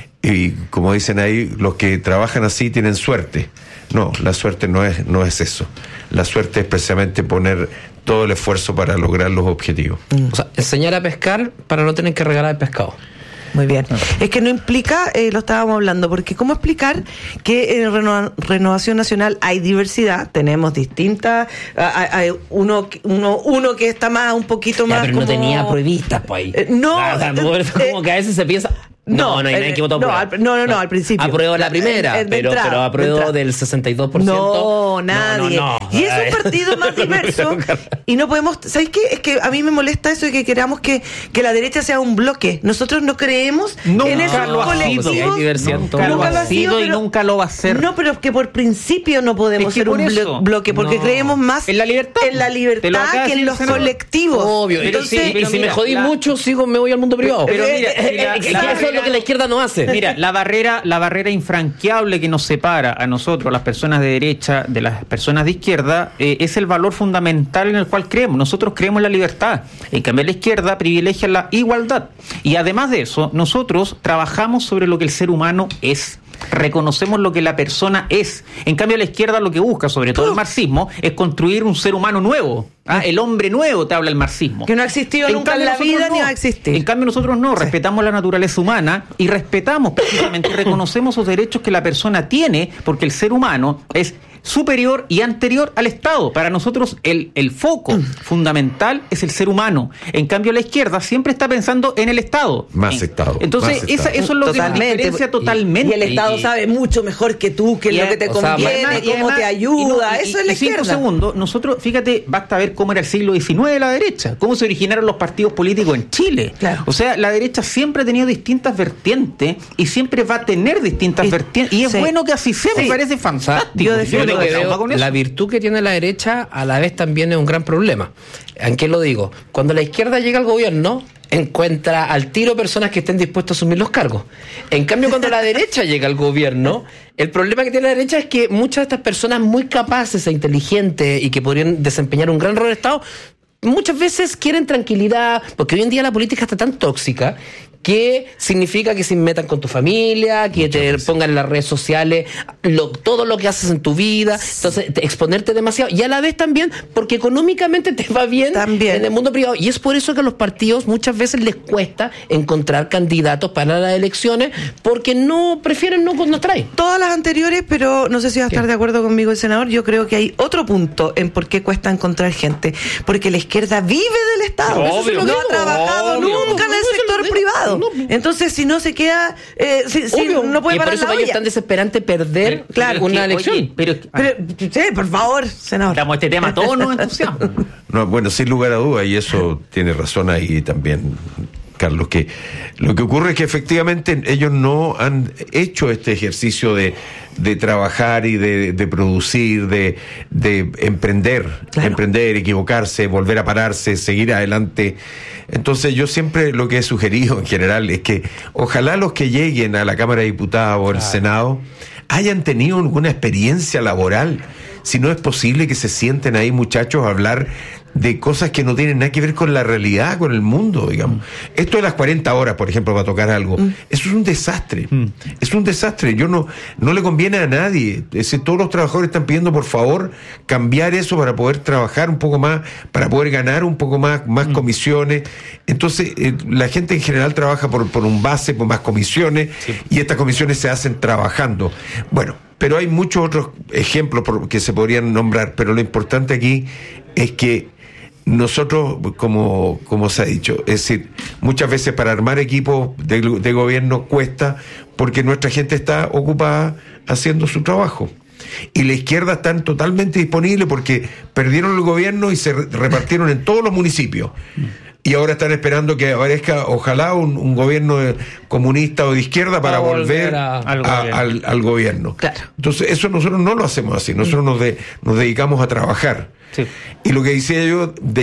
y como dicen ahí, los que trabajan así tienen suerte. No, la suerte no es, no es eso. La suerte es precisamente poner todo el esfuerzo para lograr los objetivos. O sea, enseñar a pescar para no tener que regalar el pescado. Muy bien. Es que no implica, eh, lo estábamos hablando, porque ¿cómo explicar que en Reno- Renovación Nacional hay diversidad? Tenemos distintas, hay, hay uno, uno uno que está más, un poquito Ya, más pero como... no tenía pruebistas, pues ahí. Eh, no, Ah, o sea, eh, como que a veces se piensa... No, no, no hay nadie que votó no, aprueba. al, no, no, no, al principio. Apruebo la primera, En- en- de pero, entrada, pero de apruebo entrada. del sesenta y dos por ciento. No, nadie. No, no, no. Y es un partido más diverso. Y no podemos. ¿Sabes qué? Es que a mí me molesta eso de que queramos que, que la derecha sea un bloque. Nosotros no creemos Nunca en esos lo ha sido. colectivos. Sí, hay diversidad en todo. Nunca lo ha sido y pero- nunca lo va a ser. No, pero es que por principio no podemos Es que ser por un blo- eso. bloque, porque No. creemos más En la libertad. en la Te lo libertad acaba de que en decir los el senador. colectivos. Obvio. Entonces, y si, y si mira, me jodí la- mucho, sigo, me voy al mundo privado. Pero mira, Eh, la- eh, la eso es lo barrera- que la izquierda no hace. Mira, la barrera, la barrera infranqueable que nos separa a nosotros, las personas de derecha, de las personas de izquierda, eh, es el valor fundamental en el cual creemos. Nosotros creemos en la libertad. En cambio, la izquierda privilegia la igualdad. Y además de eso, nosotros trabajamos sobre lo que el ser humano es. Reconocemos lo que la persona es. En cambio, la izquierda lo que busca, sobre todo el marxismo, es construir un ser humano nuevo. ¿Ah? El hombre nuevo, te habla el marxismo. Que no ha existido nunca en la nosotros vida no. ni va a existir. En cambio, nosotros no, respetamos la naturaleza humana y respetamos precisamente y reconocemos los derechos que la persona tiene, porque el ser humano es superior y anterior al Estado. Para nosotros el, el foco fundamental es el ser humano. En cambio, la izquierda siempre está pensando en el Estado. Más En- Estado. Entonces, más esa- Estado. eso es lo Totalmente. que nos diferencia totalmente. Y el Estado Y- sabe mucho mejor que tú, qué es Y lo a- que te o sea, conviene, además- y cómo además- te ayuda. y no- y- Eso es la y cinco izquierda. segundos, nosotros, fíjate, basta ver cómo era el siglo diecinueve de la derecha, cómo se originaron los partidos políticos en Chile. Claro. O sea, la derecha siempre ha tenido distintas vertientes y siempre va a tener distintas Y- vertientes. Y es sí. bueno que así sea, Sí. me parece fantástico. yo Yo defiendo lo no que tengo veo, trauma con eso. la virtud que tiene la derecha a la vez también es un gran problema. ¿En qué lo digo? Cuando la izquierda llega al gobierno, encuentra al tiro personas que estén dispuestos a asumir los cargos. En cambio, cuando la derecha llega al gobierno, el problema que tiene la derecha es que muchas de estas personas muy capaces e inteligentes y que podrían desempeñar un gran rol en el Estado, muchas veces quieren tranquilidad, porque hoy en día la política está tan tóxica que significa que se metan con tu familia, que te pongan en las redes sociales lo, todo lo que haces en tu vida, entonces te- exponerte demasiado, y a la vez también porque económicamente te va bien También. en el mundo privado, y es por eso que a los partidos muchas veces les cuesta encontrar candidatos para las elecciones, porque no prefieren no, no traen. Todas las anteriores, pero no sé si va a estar ¿Qué? de acuerdo conmigo el senador. Yo creo que hay otro punto en por qué cuesta encontrar gente. Porque la izquierda vive del Estado. Obvio. Eso sí lo no Obvio. ha trabajado Obvio. nunca en el No, eso sector lo digo. privado. No. Entonces, si no se queda, eh, si, si Obvio. no puede y por parar eso la para ellos es olla. tan desesperante perder Claro, una que, elección. oye, pero, Pero, sí, por favor, senador. Damos este tema, todos nos entusiasman. No, bueno, sin lugar a dudas, y eso tiene razón ahí también, Carlos, que lo que ocurre es que efectivamente ellos no han hecho este ejercicio de, de trabajar y de, de producir, de, de emprender, Claro. emprender, equivocarse, volver a pararse, seguir adelante. Entonces yo siempre lo que he sugerido en general es que ojalá los que lleguen a la Cámara de Diputados o al Senado hayan tenido alguna experiencia laboral. Si no es posible que se sienten ahí muchachos a hablar de cosas que no tienen nada que ver con la realidad, con el mundo, digamos. Mm. Esto de las cuarenta horas, por ejemplo, para tocar algo, mm. eso es un desastre. Mm. Es un desastre. Yo no, no le conviene a nadie. Es decir, todos los trabajadores están pidiendo, por favor, cambiar eso para poder trabajar un poco más, para poder ganar un poco más, más mm. comisiones. Entonces, eh, la gente en general trabaja por, por un base, por más comisiones, sí. y estas comisiones se hacen trabajando. Bueno, pero hay muchos otros ejemplos por, que se podrían nombrar, pero lo importante aquí es que nosotros, como, como se ha dicho, es decir, muchas veces para armar equipos de, de gobierno cuesta porque nuestra gente está ocupada haciendo su trabajo. Y la izquierda está totalmente disponible porque perdieron el gobierno y se repartieron en todos los municipios. Y ahora están esperando que aparezca, ojalá, un, un gobierno comunista o de izquierda para volver, volver a, al, a, gobierno. Al, al gobierno. Claro. Entonces, eso nosotros no lo hacemos así. Nosotros nos, de, nos dedicamos a trabajar. Sí. Y lo que decía yo de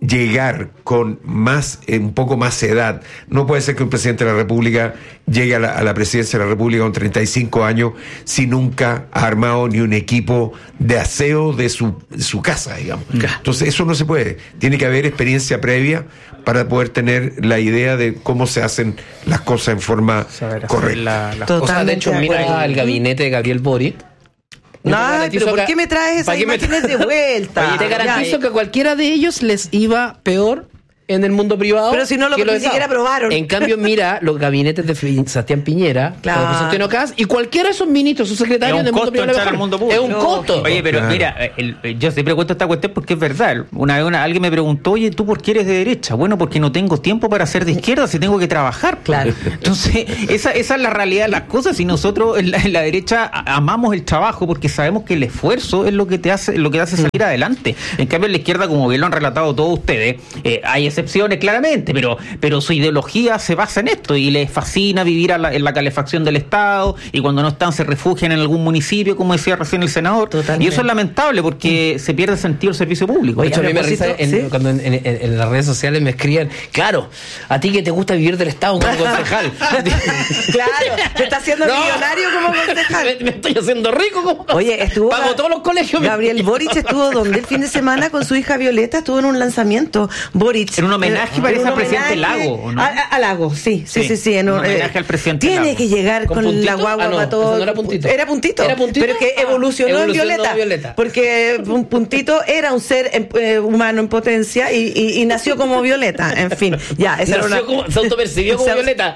llegar con más, eh, un poco más edad. No puede ser que un presidente de la República llegue a la, a la presidencia de la República con treinta y cinco años si nunca ha armado ni un equipo de aseo de su, de su casa, digamos. Entonces eso no se puede. Tiene que haber experiencia previa para poder tener la idea de cómo se hacen las cosas en forma correcta. La, la o sea, de hecho, mira el gabinete de Gabriel Boric. No, pero ¿por qué me traes esas imágenes de vuelta? Oye, te garantizo que a cualquiera de ellos les iba peor en el mundo privado. Pero si no lo, ni siquiera probaron. En cambio, mira los gabinetes de Sebastián Piñera, claro, de José Antonio Caz, y cualquiera de esos ministros, sus secretarios del mundo privado. Mundo es un costo. Oye, pero claro, mira, el, el, yo siempre cuento esta cuestión porque es verdad. Una vez una, alguien me preguntó, oye, ¿tú por qué eres de derecha? Bueno, porque no tengo tiempo para ser de izquierda si tengo que trabajar. Claro. Entonces, esa, esa es la realidad de las cosas. Y nosotros en la, en la derecha amamos el trabajo porque sabemos que el esfuerzo es lo que te hace, lo que te hace salir adelante. En cambio, en la izquierda, como bien lo han relatado todos ustedes, eh, hay excepciones claramente. Pero, pero su ideología se basa en esto y les fascina vivir a la, en la calefacción del Estado, y cuando no están se refugian en algún municipio, como decía recién el senador. Totalmente. Y eso es lamentable porque mm. se pierde sentido el servicio público. De hecho, a mí me risa en, ¿sí? cuando en, en, en las redes sociales me escriben, claro, a ti que te gusta vivir del Estado como concejal. Claro, te está haciendo no, millonario como concejal. Me, me estoy haciendo rico como... Oye, estuvo... Pago todos los colegios. Gabriel Boric estuvo donde el fin de semana con su hija Violeta, estuvo en un lanzamiento. Boric. En un homenaje eh, parece al presidente Lago, ¿o no? A, a Lago, sí, sí, sí, sí, sí en un, un homenaje eh, al presidente tiene Lago. Que llegar con, con la guagua ah, no, para todo. No era puntito. Era puntito. Era puntito. Pero que evolucionó, ah, evolucionó en Violeta, Violeta. Porque un puntito era un ser eh, humano en potencia y, y, y nació como Violeta. En fin, ya. Esa nació era una... como, se autopercibió como Violeta.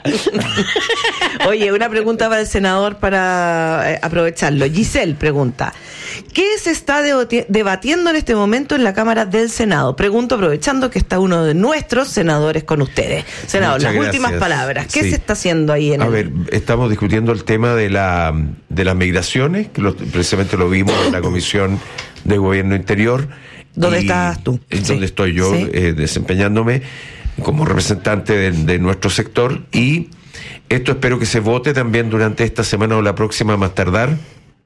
Oye, una pregunta para el senador para eh, aprovecharlo. Giselle pregunta, ¿qué se está debatiendo en este momento en la Cámara del Senado? Pregunto aprovechando que está uno de nuestros senadores con ustedes. Senador, Muchas las gracias. últimas palabras. ¿Qué sí. se está haciendo ahí en A el... ver, estamos discutiendo el tema de la de las migraciones, que lo, precisamente lo vimos en la Comisión de Gobierno Interior. ¿Dónde estás tú? Es donde sí. estoy yo sí. eh, desempeñándome como representante de, de nuestro sector, y esto espero que se vote también durante esta semana o la próxima más tardar.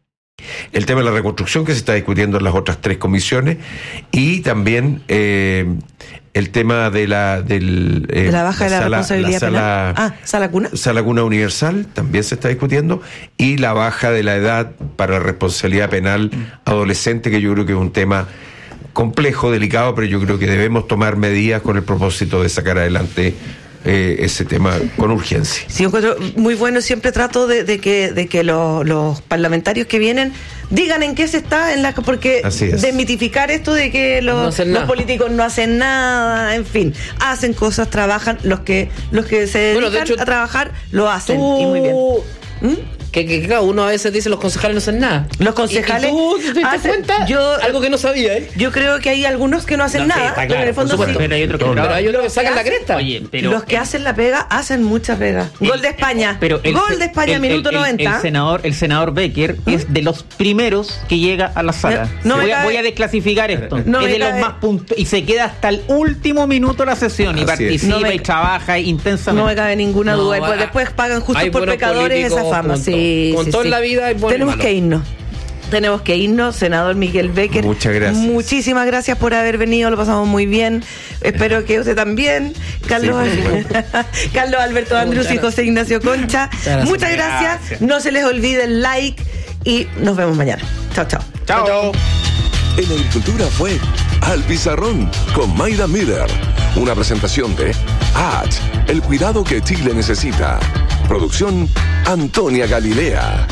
El tema de la reconstrucción que se está discutiendo en las otras tres comisiones, y también eh, el tema de la del eh, de la baja de la sala, responsabilidad la sala, penal. Ah, sala cuna. Sala cuna universal también se está discutiendo, y la baja de la edad para la responsabilidad penal adolescente, que yo creo que es un tema complejo, delicado, pero yo creo que debemos tomar medidas con el propósito de sacar adelante Eh, ese tema con urgencia. Sí, yo encuentro muy bueno. Siempre trato de, de que, de que los, los parlamentarios que vienen digan en qué se está, en la, porque desmitificar esto de que los, no los políticos no hacen nada, en fin, hacen cosas, trabajan, los que los que se dedican bueno, de hecho, a trabajar lo hacen tú... y muy bien. ¿Mm? Que, que, que uno a veces dice los concejales no hacen nada. Los concejales. ¿Y, y tú te diste hacen, cuenta? Yo, algo que no sabía, ¿eh? Yo creo que hay algunos que no hacen no, nada. Sí, claro, en el fondo sí. Pero hay otros que, no, pero hay otros que sacan la cresta. Oye, pero, los que hacen la pega hacen mucha pega. El, Gol de España. Pero el, Gol de España, el, minuto el, el, noventa. El senador, el senador Becker ¿Mm? es de los primeros que llega a la sala. No, no voy, a, voy a desclasificar esto. No es de los más puntos y se queda hasta el último minuto de la sesión y Así participa no me, y trabaja intensamente. No me cabe ninguna duda. No, después, después pagan justo por pecadores esa fama. Con sí, con sí, toda sí. la vida es bueno. Tenemos que irnos. Tenemos que irnos, senador Miguel Becker. Muchas gracias. Muchísimas gracias por haber venido, lo pasamos muy bien. Espero que usted también. Carlos, sí, Carlos Alberto Andrus y José Ignacio Concha. Muchas, Muchas gracias. gracias. No se les olvide el like y nos vemos mañana. Chao, chao. Chao. chao. En Agricultura fue Al Pizarrón con Mayra Miller. Una presentación de A T, el cuidado que Chile necesita. Producción Antonia Galilea.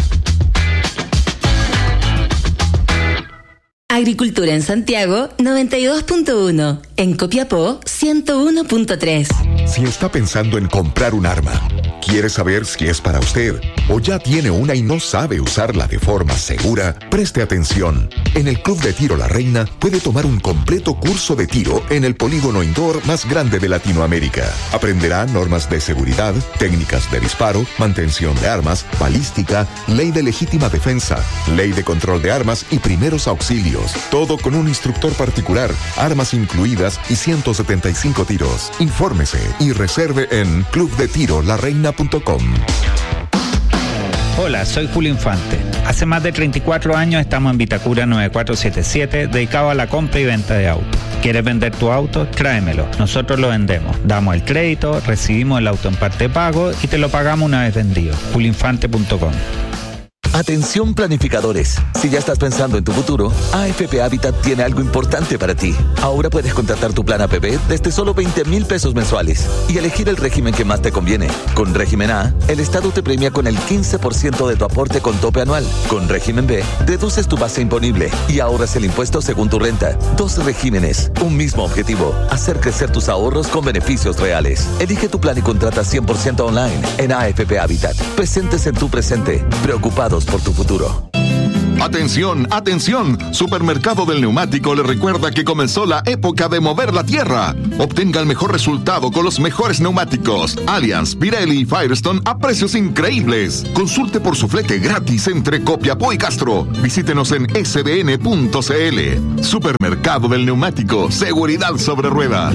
Agricultura en Santiago noventa y dos punto uno, en Copiapó ciento uno punto tres. Si está pensando en comprar un arma, quiere saber si es para usted o ya tiene una y no sabe usarla de forma segura, preste atención. En el Club de Tiro La Reina puede tomar un completo curso de tiro en el polígono indoor más grande de Latinoamérica. Aprenderá normas de seguridad, técnicas de disparo, mantención de armas, balística, ley de legítima defensa, ley de control de armas y primeros auxilios. Todo con un instructor particular, armas incluidas y ciento setenta y cinco tiros. Infórmese y reserve en club de tiro la reina punto com. Hola, soy Julio Infante. Hace más de treinta y cuatro años estamos en Vitacura nueve cuatro siete siete, dedicado a la compra y venta de autos. ¿Quieres vender tu auto? Tráemelo. Nosotros lo vendemos. Damos el crédito, recibimos el auto en parte de pago y te lo pagamos una vez vendido. Pulinfante punto com. Atención planificadores, si ya estás pensando en tu futuro, A F P Habitat tiene algo importante para ti. Ahora puedes contratar tu plan A P P desde solo veinte mil pesos mensuales y elegir el régimen que más te conviene. Con régimen A, el Estado te premia con el quince por ciento de tu aporte con tope anual. Con régimen B, deduces tu base imponible y ahorras el impuesto según tu renta. Dos regímenes, un mismo objetivo, hacer crecer tus ahorros con beneficios reales. Elige tu plan y contrata cien por ciento online en A F P Habitat. Presentes en tu presente, preocupados por tu futuro. Atención, atención, Supermercado del Neumático le recuerda que comenzó la época de mover la tierra. Obtenga el mejor resultado con los mejores neumáticos Allianz, Pirelli y Firestone a precios increíbles. Consulte por su flete gratis entre Copiapó y Castro. Visítenos en s b n punto c l. Supermercado del Neumático, seguridad sobre ruedas.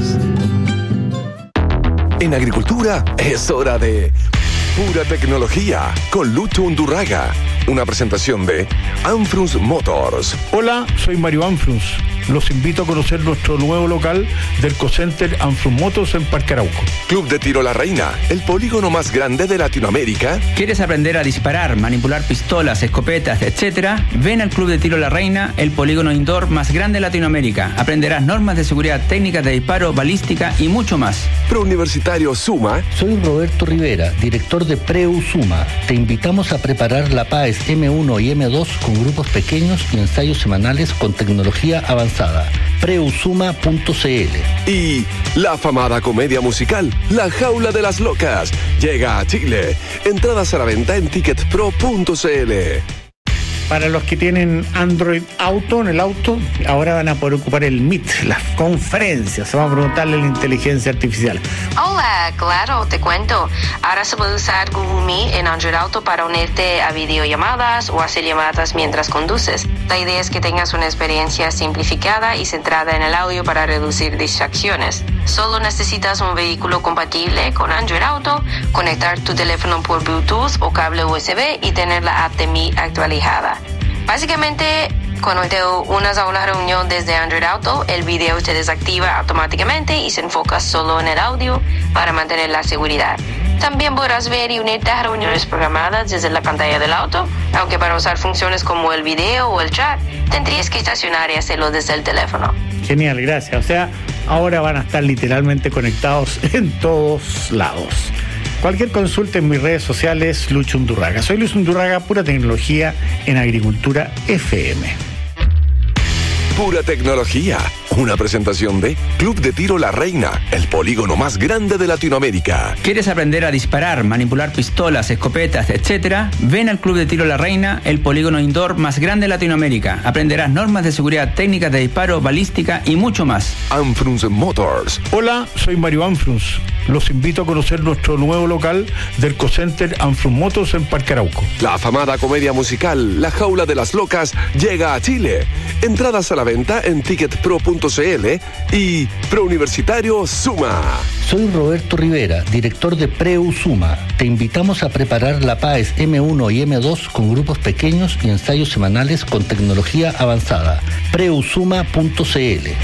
En agricultura es hora de pura tecnología con Lucho Undurraga. Una presentación de Anfrus Motors. Hola, soy Mario Anfrus. Los invito a conocer nuestro nuevo local del Cocenter Anfrus Motors en Parque Arauco. Club de Tiro La Reina, el polígono más grande de Latinoamérica. ¿Quieres aprender a disparar, manipular pistolas, escopetas, etcétera? Ven al Club de Tiro La Reina, el polígono indoor más grande de Latinoamérica. Aprenderás normas de seguridad, técnicas de disparo, balística y mucho más. Prouniversitario Suma. Soy Roberto Rivera, director de Preu Suma. Te invitamos a preparar la P A E S eme uno y eme dos con grupos pequeños y ensayos semanales con tecnología avanzada. Preusuma punto c l. Y la afamada comedia musical La Jaula de las Locas llega a Chile. Entradas a la venta en ticket pro punto c l. Para los que tienen Android Auto en el auto, ahora van a poder ocupar el Meet, las conferencias. Se va a preguntarle la inteligencia artificial. Hola, claro, te cuento. Ahora se puede usar Google Meet en Android Auto para unirte a videollamadas o hacer llamadas mientras conduces. La idea es que tengas una experiencia simplificada y centrada en el audio para reducir distracciones. Solo necesitas un vehículo compatible con Android Auto, conectar tu teléfono por Bluetooth o cable U S B y tener la app de Meet actualizada. Básicamente, cuando te unas a una reunión desde Android Auto, el video se desactiva automáticamente y se enfoca solo en el audio para mantener la seguridad. También podrás ver y unirte a reuniones programadas desde la pantalla del auto, aunque para usar funciones como el video o el chat, tendrías que estacionar y hacerlo desde el teléfono. Genial, gracias. O sea, ahora van a estar literalmente conectados en todos lados. Cualquier consulta en mis redes sociales, Lucho Undurraga. Soy Lucho Undurraga, pura tecnología en Agricultura F M. Pura tecnología. Una presentación de Club de Tiro La Reina, el polígono más grande de Latinoamérica. ¿Quieres aprender a disparar, manipular pistolas, escopetas, etcétera? Ven al Club de Tiro La Reina, el polígono indoor más grande de Latinoamérica. Aprenderás normas de seguridad, técnicas de disparo, balística y mucho más. Anfrus Motors. Hola, soy Mario Anfrus. Los invito a conocer nuestro nuevo local del Cocenter Anfrus Motors en Parque Arauco. La afamada comedia musical La Jaula de las Locas llega a Chile. Entradas a la venta en ticket pro punto c l y Prouniversitario Suma. Soy Roberto Rivera, director de Preu Suma. Te invitamos a preparar la P A E S eme uno y eme dos con grupos pequeños y ensayos semanales con tecnología avanzada. Preusuma punto c l.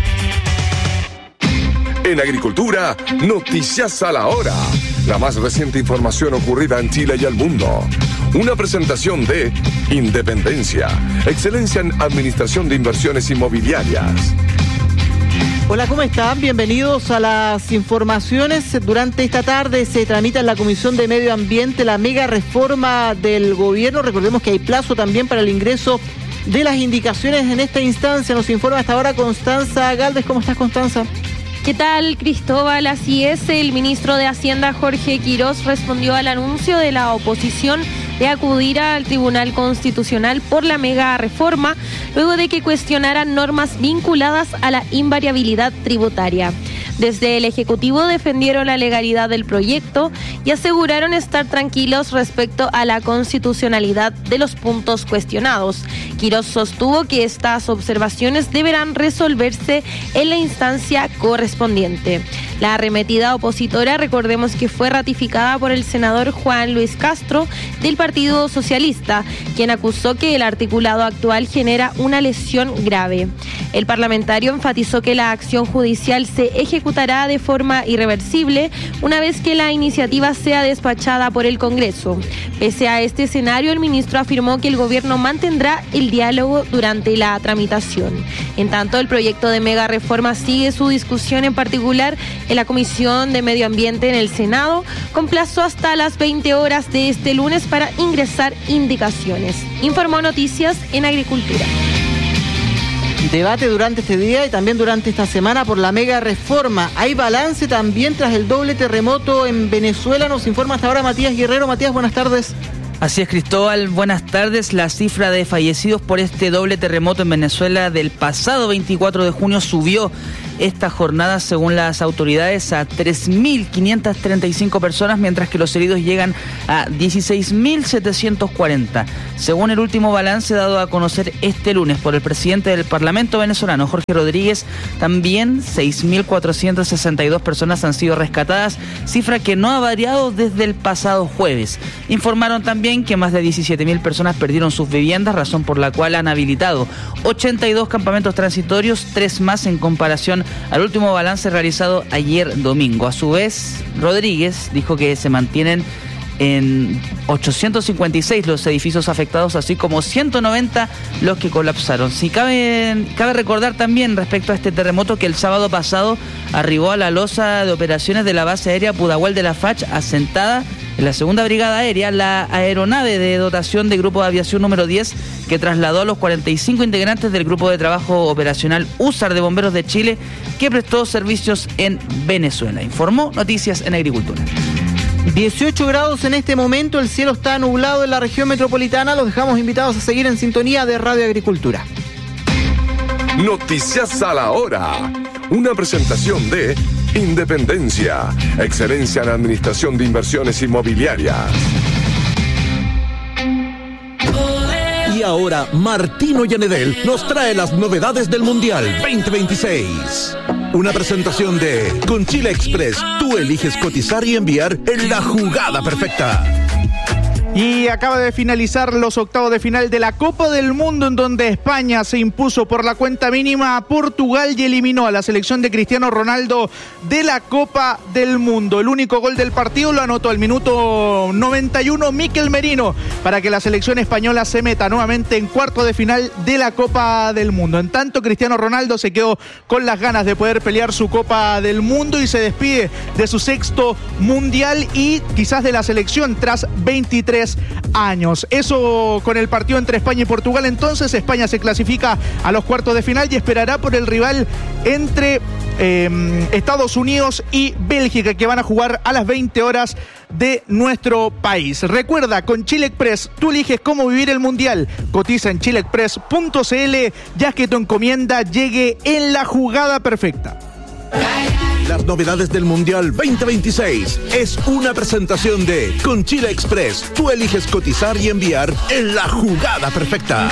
En Agricultura, noticias a la hora. La más reciente información ocurrida en Chile y el mundo. Una presentación de Independencia, excelencia en administración de inversiones inmobiliarias. Hola, ¿cómo están? Bienvenidos a las informaciones. Durante esta tarde se tramita en la Comisión de Medio Ambiente la mega reforma del gobierno. Recordemos que hay plazo también para el ingreso de las indicaciones en esta instancia. Nos informa hasta ahora Constanza Galvez. ¿Cómo estás, Constanza? ¿Qué tal, Cristóbal? Así es, el ministro de Hacienda, Jorge Quirós, respondió al anuncio de la oposición de acudir al Tribunal Constitucional por la mega reforma, luego de que cuestionaran normas vinculadas a la invariabilidad tributaria. Desde el Ejecutivo defendieron la legalidad del proyecto y aseguraron estar tranquilos respecto a la constitucionalidad de los puntos cuestionados. Quirós sostuvo que estas observaciones deberán resolverse en la instancia correspondiente. La arremetida opositora, recordemos que fue ratificada por el senador Juan Luis Castro del Partido Socialista, quien acusó que el articulado actual genera una lesión grave. El parlamentario enfatizó que la acción judicial se ejecutará de forma irreversible una vez que la iniciativa sea despachada por el Congreso. Pese a este escenario, el ministro afirmó que el gobierno mantendrá el diálogo durante la tramitación. En tanto, el proyecto de mega reforma sigue su discusión, en particular en la Comisión de Medio Ambiente en el Senado, con plazo hasta las veinte horas de este lunes para ingresar indicaciones. Informó Noticias en Agricultura. Debate durante este día y también durante esta semana por la mega reforma. Hay balance también tras el doble terremoto en Venezuela. Nos informa hasta ahora Matías Guerrero. Matías, buenas tardes. Así es, Cristóbal, buenas tardes. La cifra de fallecidos por este doble terremoto en Venezuela del pasado veinticuatro de junio subió esta jornada, según las autoridades, a tres mil quinientas treinta y cinco personas, mientras que los heridos llegan a dieciséis mil setecientos cuarenta. Según el último balance dado a conocer este lunes por el presidente del Parlamento venezolano, Jorge Rodríguez, también seis mil cuatrocientas sesenta y dos personas han sido rescatadas, cifra que no ha variado desde el pasado jueves. Informaron también que más de diecisiete mil personas perdieron sus viviendas, razón por la cual han habilitado ochenta y dos campamentos transitorios, tres más en comparación al último balance realizado ayer domingo. A su vez, Rodríguez dijo que se mantienen en ochocientos cincuenta y seis los edificios afectados, así como ciento noventa los que colapsaron. Si cabe, cabe recordar también respecto a este terremoto que el sábado pasado arribó a la losa de operaciones de la base aérea Pudahuel de la Fach, asentada en la segunda brigada aérea, la aeronave de dotación del Grupo de Aviación número diez, que trasladó a los cuarenta y cinco integrantes del Grupo de Trabajo Operacional USAR de Bomberos de Chile, que prestó servicios en Venezuela. Informó Noticias en Agricultura. dieciocho grados en este momento, el cielo está nublado en la región metropolitana. Los dejamos invitados a seguir en sintonía de Radio Agricultura. Noticias a la hora. Una presentación de Independencia, excelencia en administración de inversiones inmobiliarias. Y ahora Martino Yanedel nos trae las novedades del Mundial veinte veintiséis. Una presentación de Con Chile Express, tú eliges cotizar y enviar en la jugada perfecta. Y acaba de finalizar los octavos de final de la Copa del Mundo, en donde España se impuso por la cuenta mínima a Portugal y eliminó a la selección de Cristiano Ronaldo de la Copa del Mundo. El único gol del partido lo anotó al minuto noventa y uno Mikel Merino, para que la selección española se meta nuevamente en cuarto de final de la Copa del Mundo. En tanto, Cristiano Ronaldo se quedó con las ganas de poder pelear su Copa del Mundo y se despide de su sexto Mundial y quizás de la selección tras veintitrés años. Eso con el partido entre España y Portugal. Entonces España se clasifica a los cuartos de final y esperará por el rival entre eh, Estados Unidos y Bélgica, que van a jugar a las veinte horas de nuestro país. Recuerda, con Chile Express tú eliges cómo vivir el Mundial. Cotiza en chile express punto c l, ya que tu encomienda llegue en la jugada perfecta. Las novedades del Mundial veinte veintiséis es una presentación de Con Chile Express. Tú eliges cotizar y enviar en la jugada perfecta.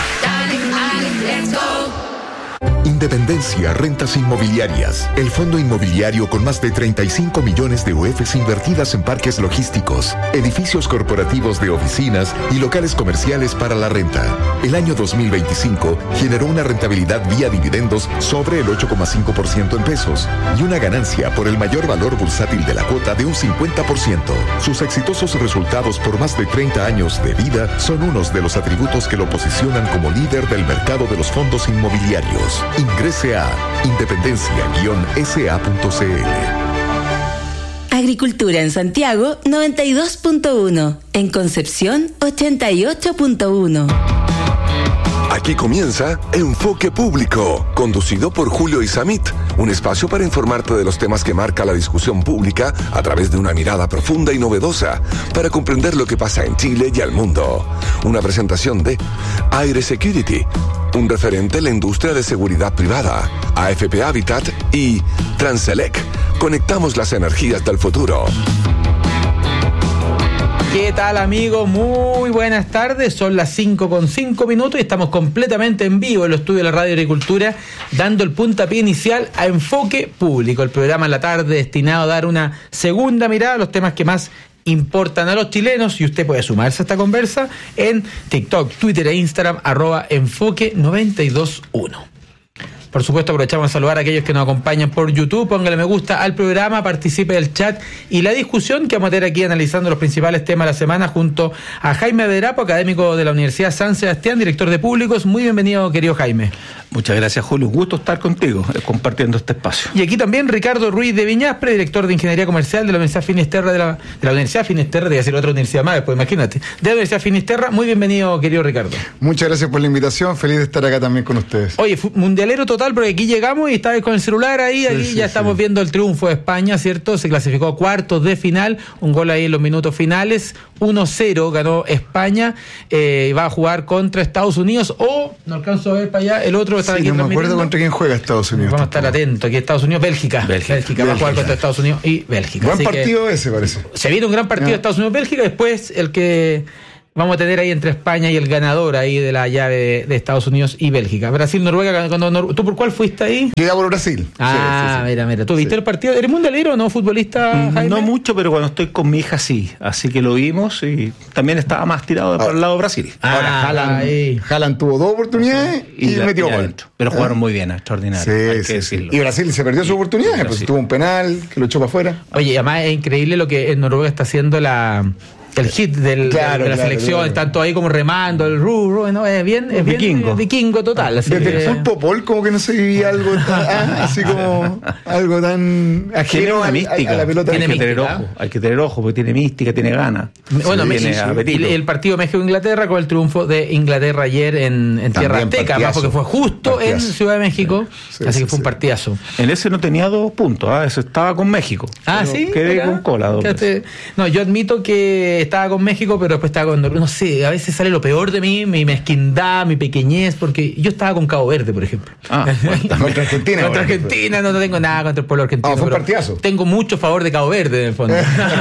Independencia Rentas Inmobiliarias, el fondo inmobiliario con más de treinta y cinco millones de U Fs invertidas en parques logísticos, edificios corporativos de oficinas y locales comerciales para la renta. El año dos mil veinticinco generó una rentabilidad vía dividendos sobre el ocho coma cinco por ciento en pesos y una ganancia por el mayor valor bursátil de la cuota de un cincuenta por ciento. Sus exitosos resultados por más de treinta años de vida son unos de los atributos que lo posicionan como líder del mercado de los fondos inmobiliarios. Ingrese a independencia guion s a punto c l. Agricultura en Santiago noventa y dos punto uno, en Concepción ochenta y ocho punto uno. Aquí comienza Enfoque Público, conducido por Julio Isamit, un espacio para informarte de los temas que marca la discusión pública a través de una mirada profunda y novedosa para comprender lo que pasa en Chile y al mundo. Una presentación de Aire Security, un referente en la industria de seguridad privada, A F P Habitat y Transelec. Conectamos las energías del futuro. ¿Qué tal, amigos? Muy buenas tardes. Son las cinco con cinco minutos y estamos completamente en vivo en los estudios de la Radio Agricultura, dando el puntapié inicial a Enfoque Público, el programa en la tarde destinado a dar una segunda mirada a los temas que más importan a los chilenos, y usted puede sumarse a esta conversa en TikTok, Twitter e Instagram, arroba enfoque noventa y dos uno. Por supuesto, aprovechamos a saludar a aquellos que nos acompañan por YouTube. Póngale me gusta al programa, participe del chat y la discusión que vamos a tener aquí analizando los principales temas de la semana junto a Jaime Aderapo, académico de la Universidad San Sebastián, director de Públicos. Muy bienvenido, querido Jaime. Muchas gracias, Julio. Un gusto estar contigo, eh, compartiendo este espacio. Y aquí también Ricardo Ruiz de Viñaspre, director de Ingeniería Comercial de la Universidad Finisterra, de la, de la Universidad Finisterra, de decir otra universidad más, pues imagínate, de la Universidad Finisterra. Muy bienvenido, querido Ricardo. Muchas gracias por la invitación, feliz de estar acá también con ustedes. Oye, mundialero total, porque aquí llegamos y estabas con el celular ahí, sí, aquí sí, ya sí. Estamos viendo el triunfo de España, ¿cierto? Se clasificó a cuartos de final, un gol ahí en los minutos finales, uno cero ganó España, eh, va a jugar contra Estados Unidos, o, no alcanzo a ver para allá, el otro está sí, aquí no me acuerdo contra quién juega Estados Unidos. Vamos a estar atentos, aquí Estados Unidos, Bélgica, Bélgica, Bélgica va a jugar contra Estados Unidos y Bélgica. Buen Así partido ese, parece. Se viene un gran partido de Estados Unidos-Bélgica, después el que vamos a tener ahí entre España y el ganador ahí de la llave de, de Estados Unidos y Bélgica. Brasil-Noruega, cuando Nor- ¿tú por cuál fuiste ahí? Yo iba por Brasil. Ah, sí, sí, sí. mira, mira. ¿Tú viste sí. el partido? ¿Eres mundialero o no, futbolista, Jaime? No mucho, pero cuando estoy con mi hija sí. Así que lo vimos y también estaba más tirado por el lado de Brasil. Ah, Ahora, Haaland, Haaland tuvo dos oportunidades sí. y, y la, metió gol. Pero jugaron ¿Ah? muy bien, extraordinario. Sí, hay que sí, decirlo. Sí. Y Brasil se perdió su oportunidad, pues tuvo un penal que lo echó para afuera. Oye, además es increíble lo que en Noruega está haciendo la... el hit del, claro, de la claro, selección, claro. tanto ahí como remando, el ru, ru ¿no? Es bien, es bien vikingo. vikingo total. Así Desde que... el fútbol como que no se vivía algo tan, ah, así como algo tan ajeno a, a, a la pelota. Hay que mística. tener ojo, hay que tener ojo, porque tiene mística, tiene ganas. Bueno, sí, tiene sí, el partido México-Inglaterra con el triunfo de Inglaterra ayer en, en Tierra Azteca, más porque fue justo partidazo. en Ciudad de México, sí, así sí, que fue sí. un partidazo. En ese no tenía dos puntos, ¿eh? Eso estaba con México. Ah, sí. Quedé con cola. No, yo admito que estaba con México, pero después estaba con, no sé, a veces sale lo peor de mí, mi mezquindad, mi pequeñez, porque yo estaba con Cabo Verde, por ejemplo. Ah, bueno, contra Argentina. Contra Argentina, no, no tengo nada contra el pueblo argentino. Ah, fue un partidazo. Tengo mucho favor de Cabo Verde, en el fondo.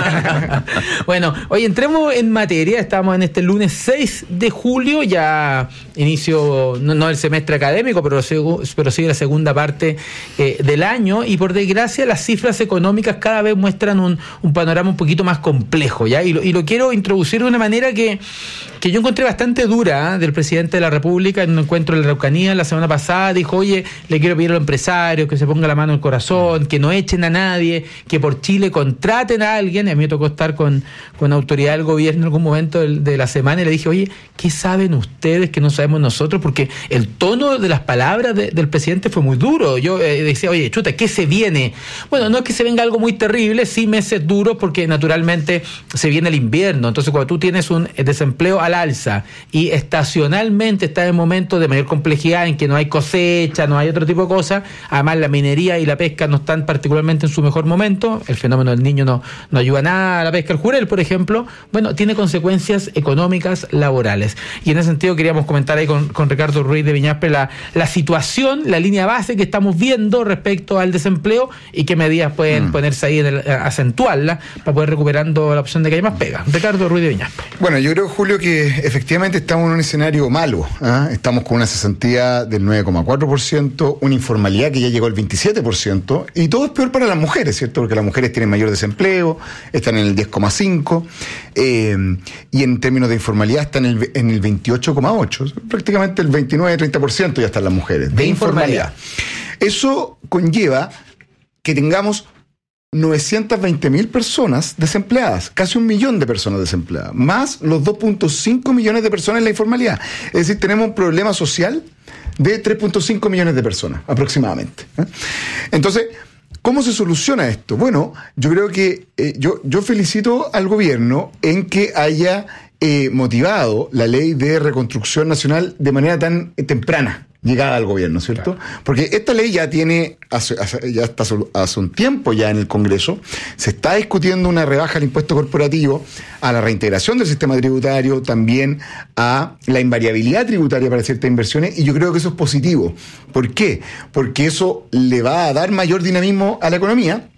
Bueno, hoy entremos en materia, estamos en este lunes seis de julio, ya inicio, no, no el semestre académico, pero, pero sí la segunda parte eh, del año, y por desgracia las cifras económicas cada vez muestran un, un panorama un poquito más complejo, ¿ya? Y lo, y lo quiero introducir de una manera que, que yo encontré bastante dura, ¿eh? del presidente de la República en un encuentro en la Araucanía la semana pasada. Dijo, oye, le quiero pedir a los empresarios que se ponga la mano en el corazón, que no echen a nadie, que por Chile contraten a alguien. Y a mí me tocó estar con, con autoridad del gobierno en algún momento de, de la semana y le dije, oye, ¿qué saben ustedes que no sabemos nosotros? Porque el tono de las palabras de, del presidente fue muy duro. Yo eh, decía, oye, chuta, ¿qué se viene? Bueno, no es que se venga algo muy terrible, sí meses duros, porque naturalmente se viene el invierno. Entonces, cuando tú tienes un desempleo al alza y estacionalmente estás en momentos de mayor complejidad en que no hay cosecha, no hay otro tipo de cosas, además la minería y la pesca no están particularmente en su mejor momento, el fenómeno del niño no, no ayuda nada a la pesca, el jurel, por ejemplo, bueno, tiene consecuencias económicas laborales. Y en ese sentido queríamos comentar ahí con, con Ricardo Ruiz de Viñaspre la, la situación, la línea base que estamos viendo respecto al desempleo y qué medidas pueden mm. ponerse ahí, en el, acentuarla, para poder recuperando la opción de que haya más pega. Ricardo Ruiz de Viñaspre. Bueno, yo creo, Julio, que efectivamente estamos en un escenario malo. ¿eh? Estamos con una cesantía del nueve coma cuatro por ciento, una informalidad que ya llegó al veintisiete por ciento, y todo es peor para las mujeres, ¿cierto? Porque las mujeres tienen mayor desempleo, están en el diez coma cinco, eh, y en términos de informalidad están en el, en el veintiocho coma ocho, prácticamente el veintinueve a treinta por ciento ya están las mujeres de, de informalidad. informalidad. Eso conlleva que tengamos novecientas veinte mil personas desempleadas, casi un millón de personas desempleadas, más los dos punto cinco millones de personas en la informalidad. Es decir, tenemos un problema social de tres punto cinco millones de personas aproximadamente. ¿eh? Entonces, ¿cómo se soluciona esto? Bueno, yo creo que eh, yo, yo felicito al gobierno en que haya eh, motivado la ley de reconstrucción nacional de manera tan eh, temprana. Llegada al gobierno, ¿cierto? Claro. Porque esta ley ya tiene, hace, hace, ya está hace un tiempo ya en el Congreso, se está discutiendo una rebaja al impuesto corporativo, a la reintegración del sistema tributario, también a la invariabilidad tributaria para ciertas inversiones, y yo creo que eso es positivo. ¿Por qué? Porque eso le va a dar mayor dinamismo a la economía,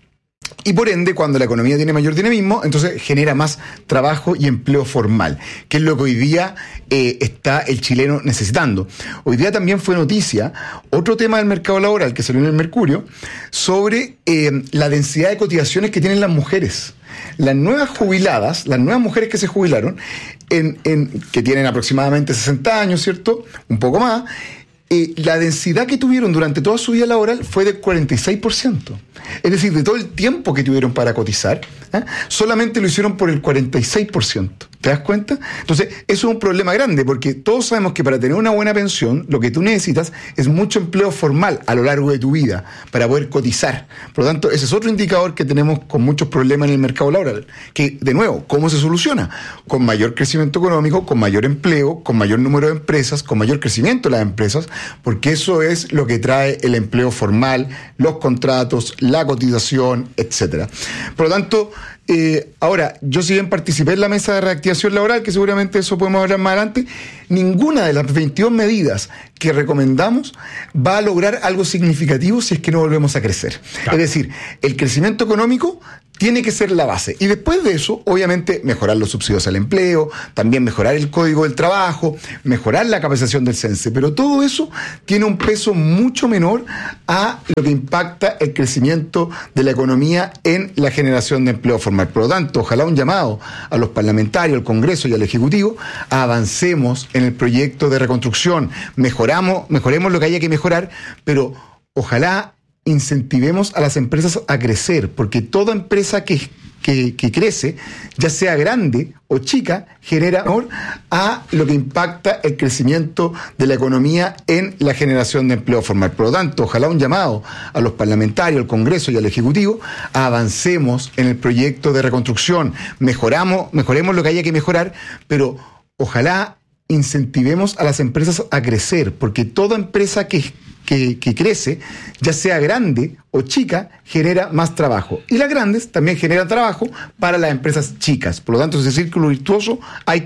Y por ende, cuando la economía tiene mayor dinamismo, entonces genera más trabajo y empleo formal, que es lo que hoy día eh, está el chileno necesitando. Hoy día también fue noticia otro tema del mercado laboral que salió en el Mercurio sobre eh, la densidad de cotizaciones que tienen las mujeres. Las nuevas jubiladas, las nuevas mujeres que se jubilaron, en, en, que tienen aproximadamente sesenta años, ¿cierto? Un poco más. Eh, la densidad que tuvieron durante toda su vida laboral fue del cuarenta y seis por ciento. Es decir, de todo el tiempo que tuvieron para cotizar, ¿eh? solamente lo hicieron por el cuarenta y seis por ciento. ¿Te das cuenta? Entonces, eso es un problema grande, porque todos sabemos que para tener una buena pensión, lo que tú necesitas es mucho empleo formal a lo largo de tu vida para poder cotizar. Por lo tanto, ese es otro indicador que tenemos con muchos problemas en el mercado laboral. Que, de nuevo, ¿cómo se soluciona? Con mayor crecimiento económico, con mayor empleo, con mayor número de empresas, con mayor crecimiento de las empresas, porque eso es lo que trae el empleo formal, los contratos, la cotización, etcétera. Por lo tanto, Eh, ahora, yo si bien participé en la mesa de reactivación laboral, que seguramente eso podemos hablar más adelante, ninguna de las veintidós medidas que recomendamos va a lograr algo significativo si es que no volvemos a crecer. Claro. Es decir, el crecimiento económico tiene que ser la base. Y después de eso, obviamente, mejorar los subsidios al empleo, también mejorar el Código del Trabajo, mejorar la capacitación del CENSE. Pero todo eso tiene un peso mucho menor a lo que impacta el crecimiento de la economía en la generación de empleo formal. Por lo tanto, ojalá un llamado a los parlamentarios, al Congreso y al Ejecutivo, avancemos en el proyecto de reconstrucción, mejoramos, mejoremos lo que haya que mejorar, pero ojalá incentivemos a las empresas a crecer, porque toda empresa que, que, que crece, ya sea grande o chica, genera valor a lo que impacta el crecimiento de la economía en la generación de empleo formal. Por lo tanto, ojalá un llamado a los parlamentarios, al Congreso y al Ejecutivo, avancemos en el proyecto de reconstrucción, mejoramos, mejoremos lo que haya que mejorar, pero ojalá incentivemos a las empresas a crecer, porque toda empresa que Que, que crece, ya sea grande o chica, genera más trabajo. Y las grandes también generan trabajo para las empresas chicas. Por lo tanto, ese círculo virtuoso hay que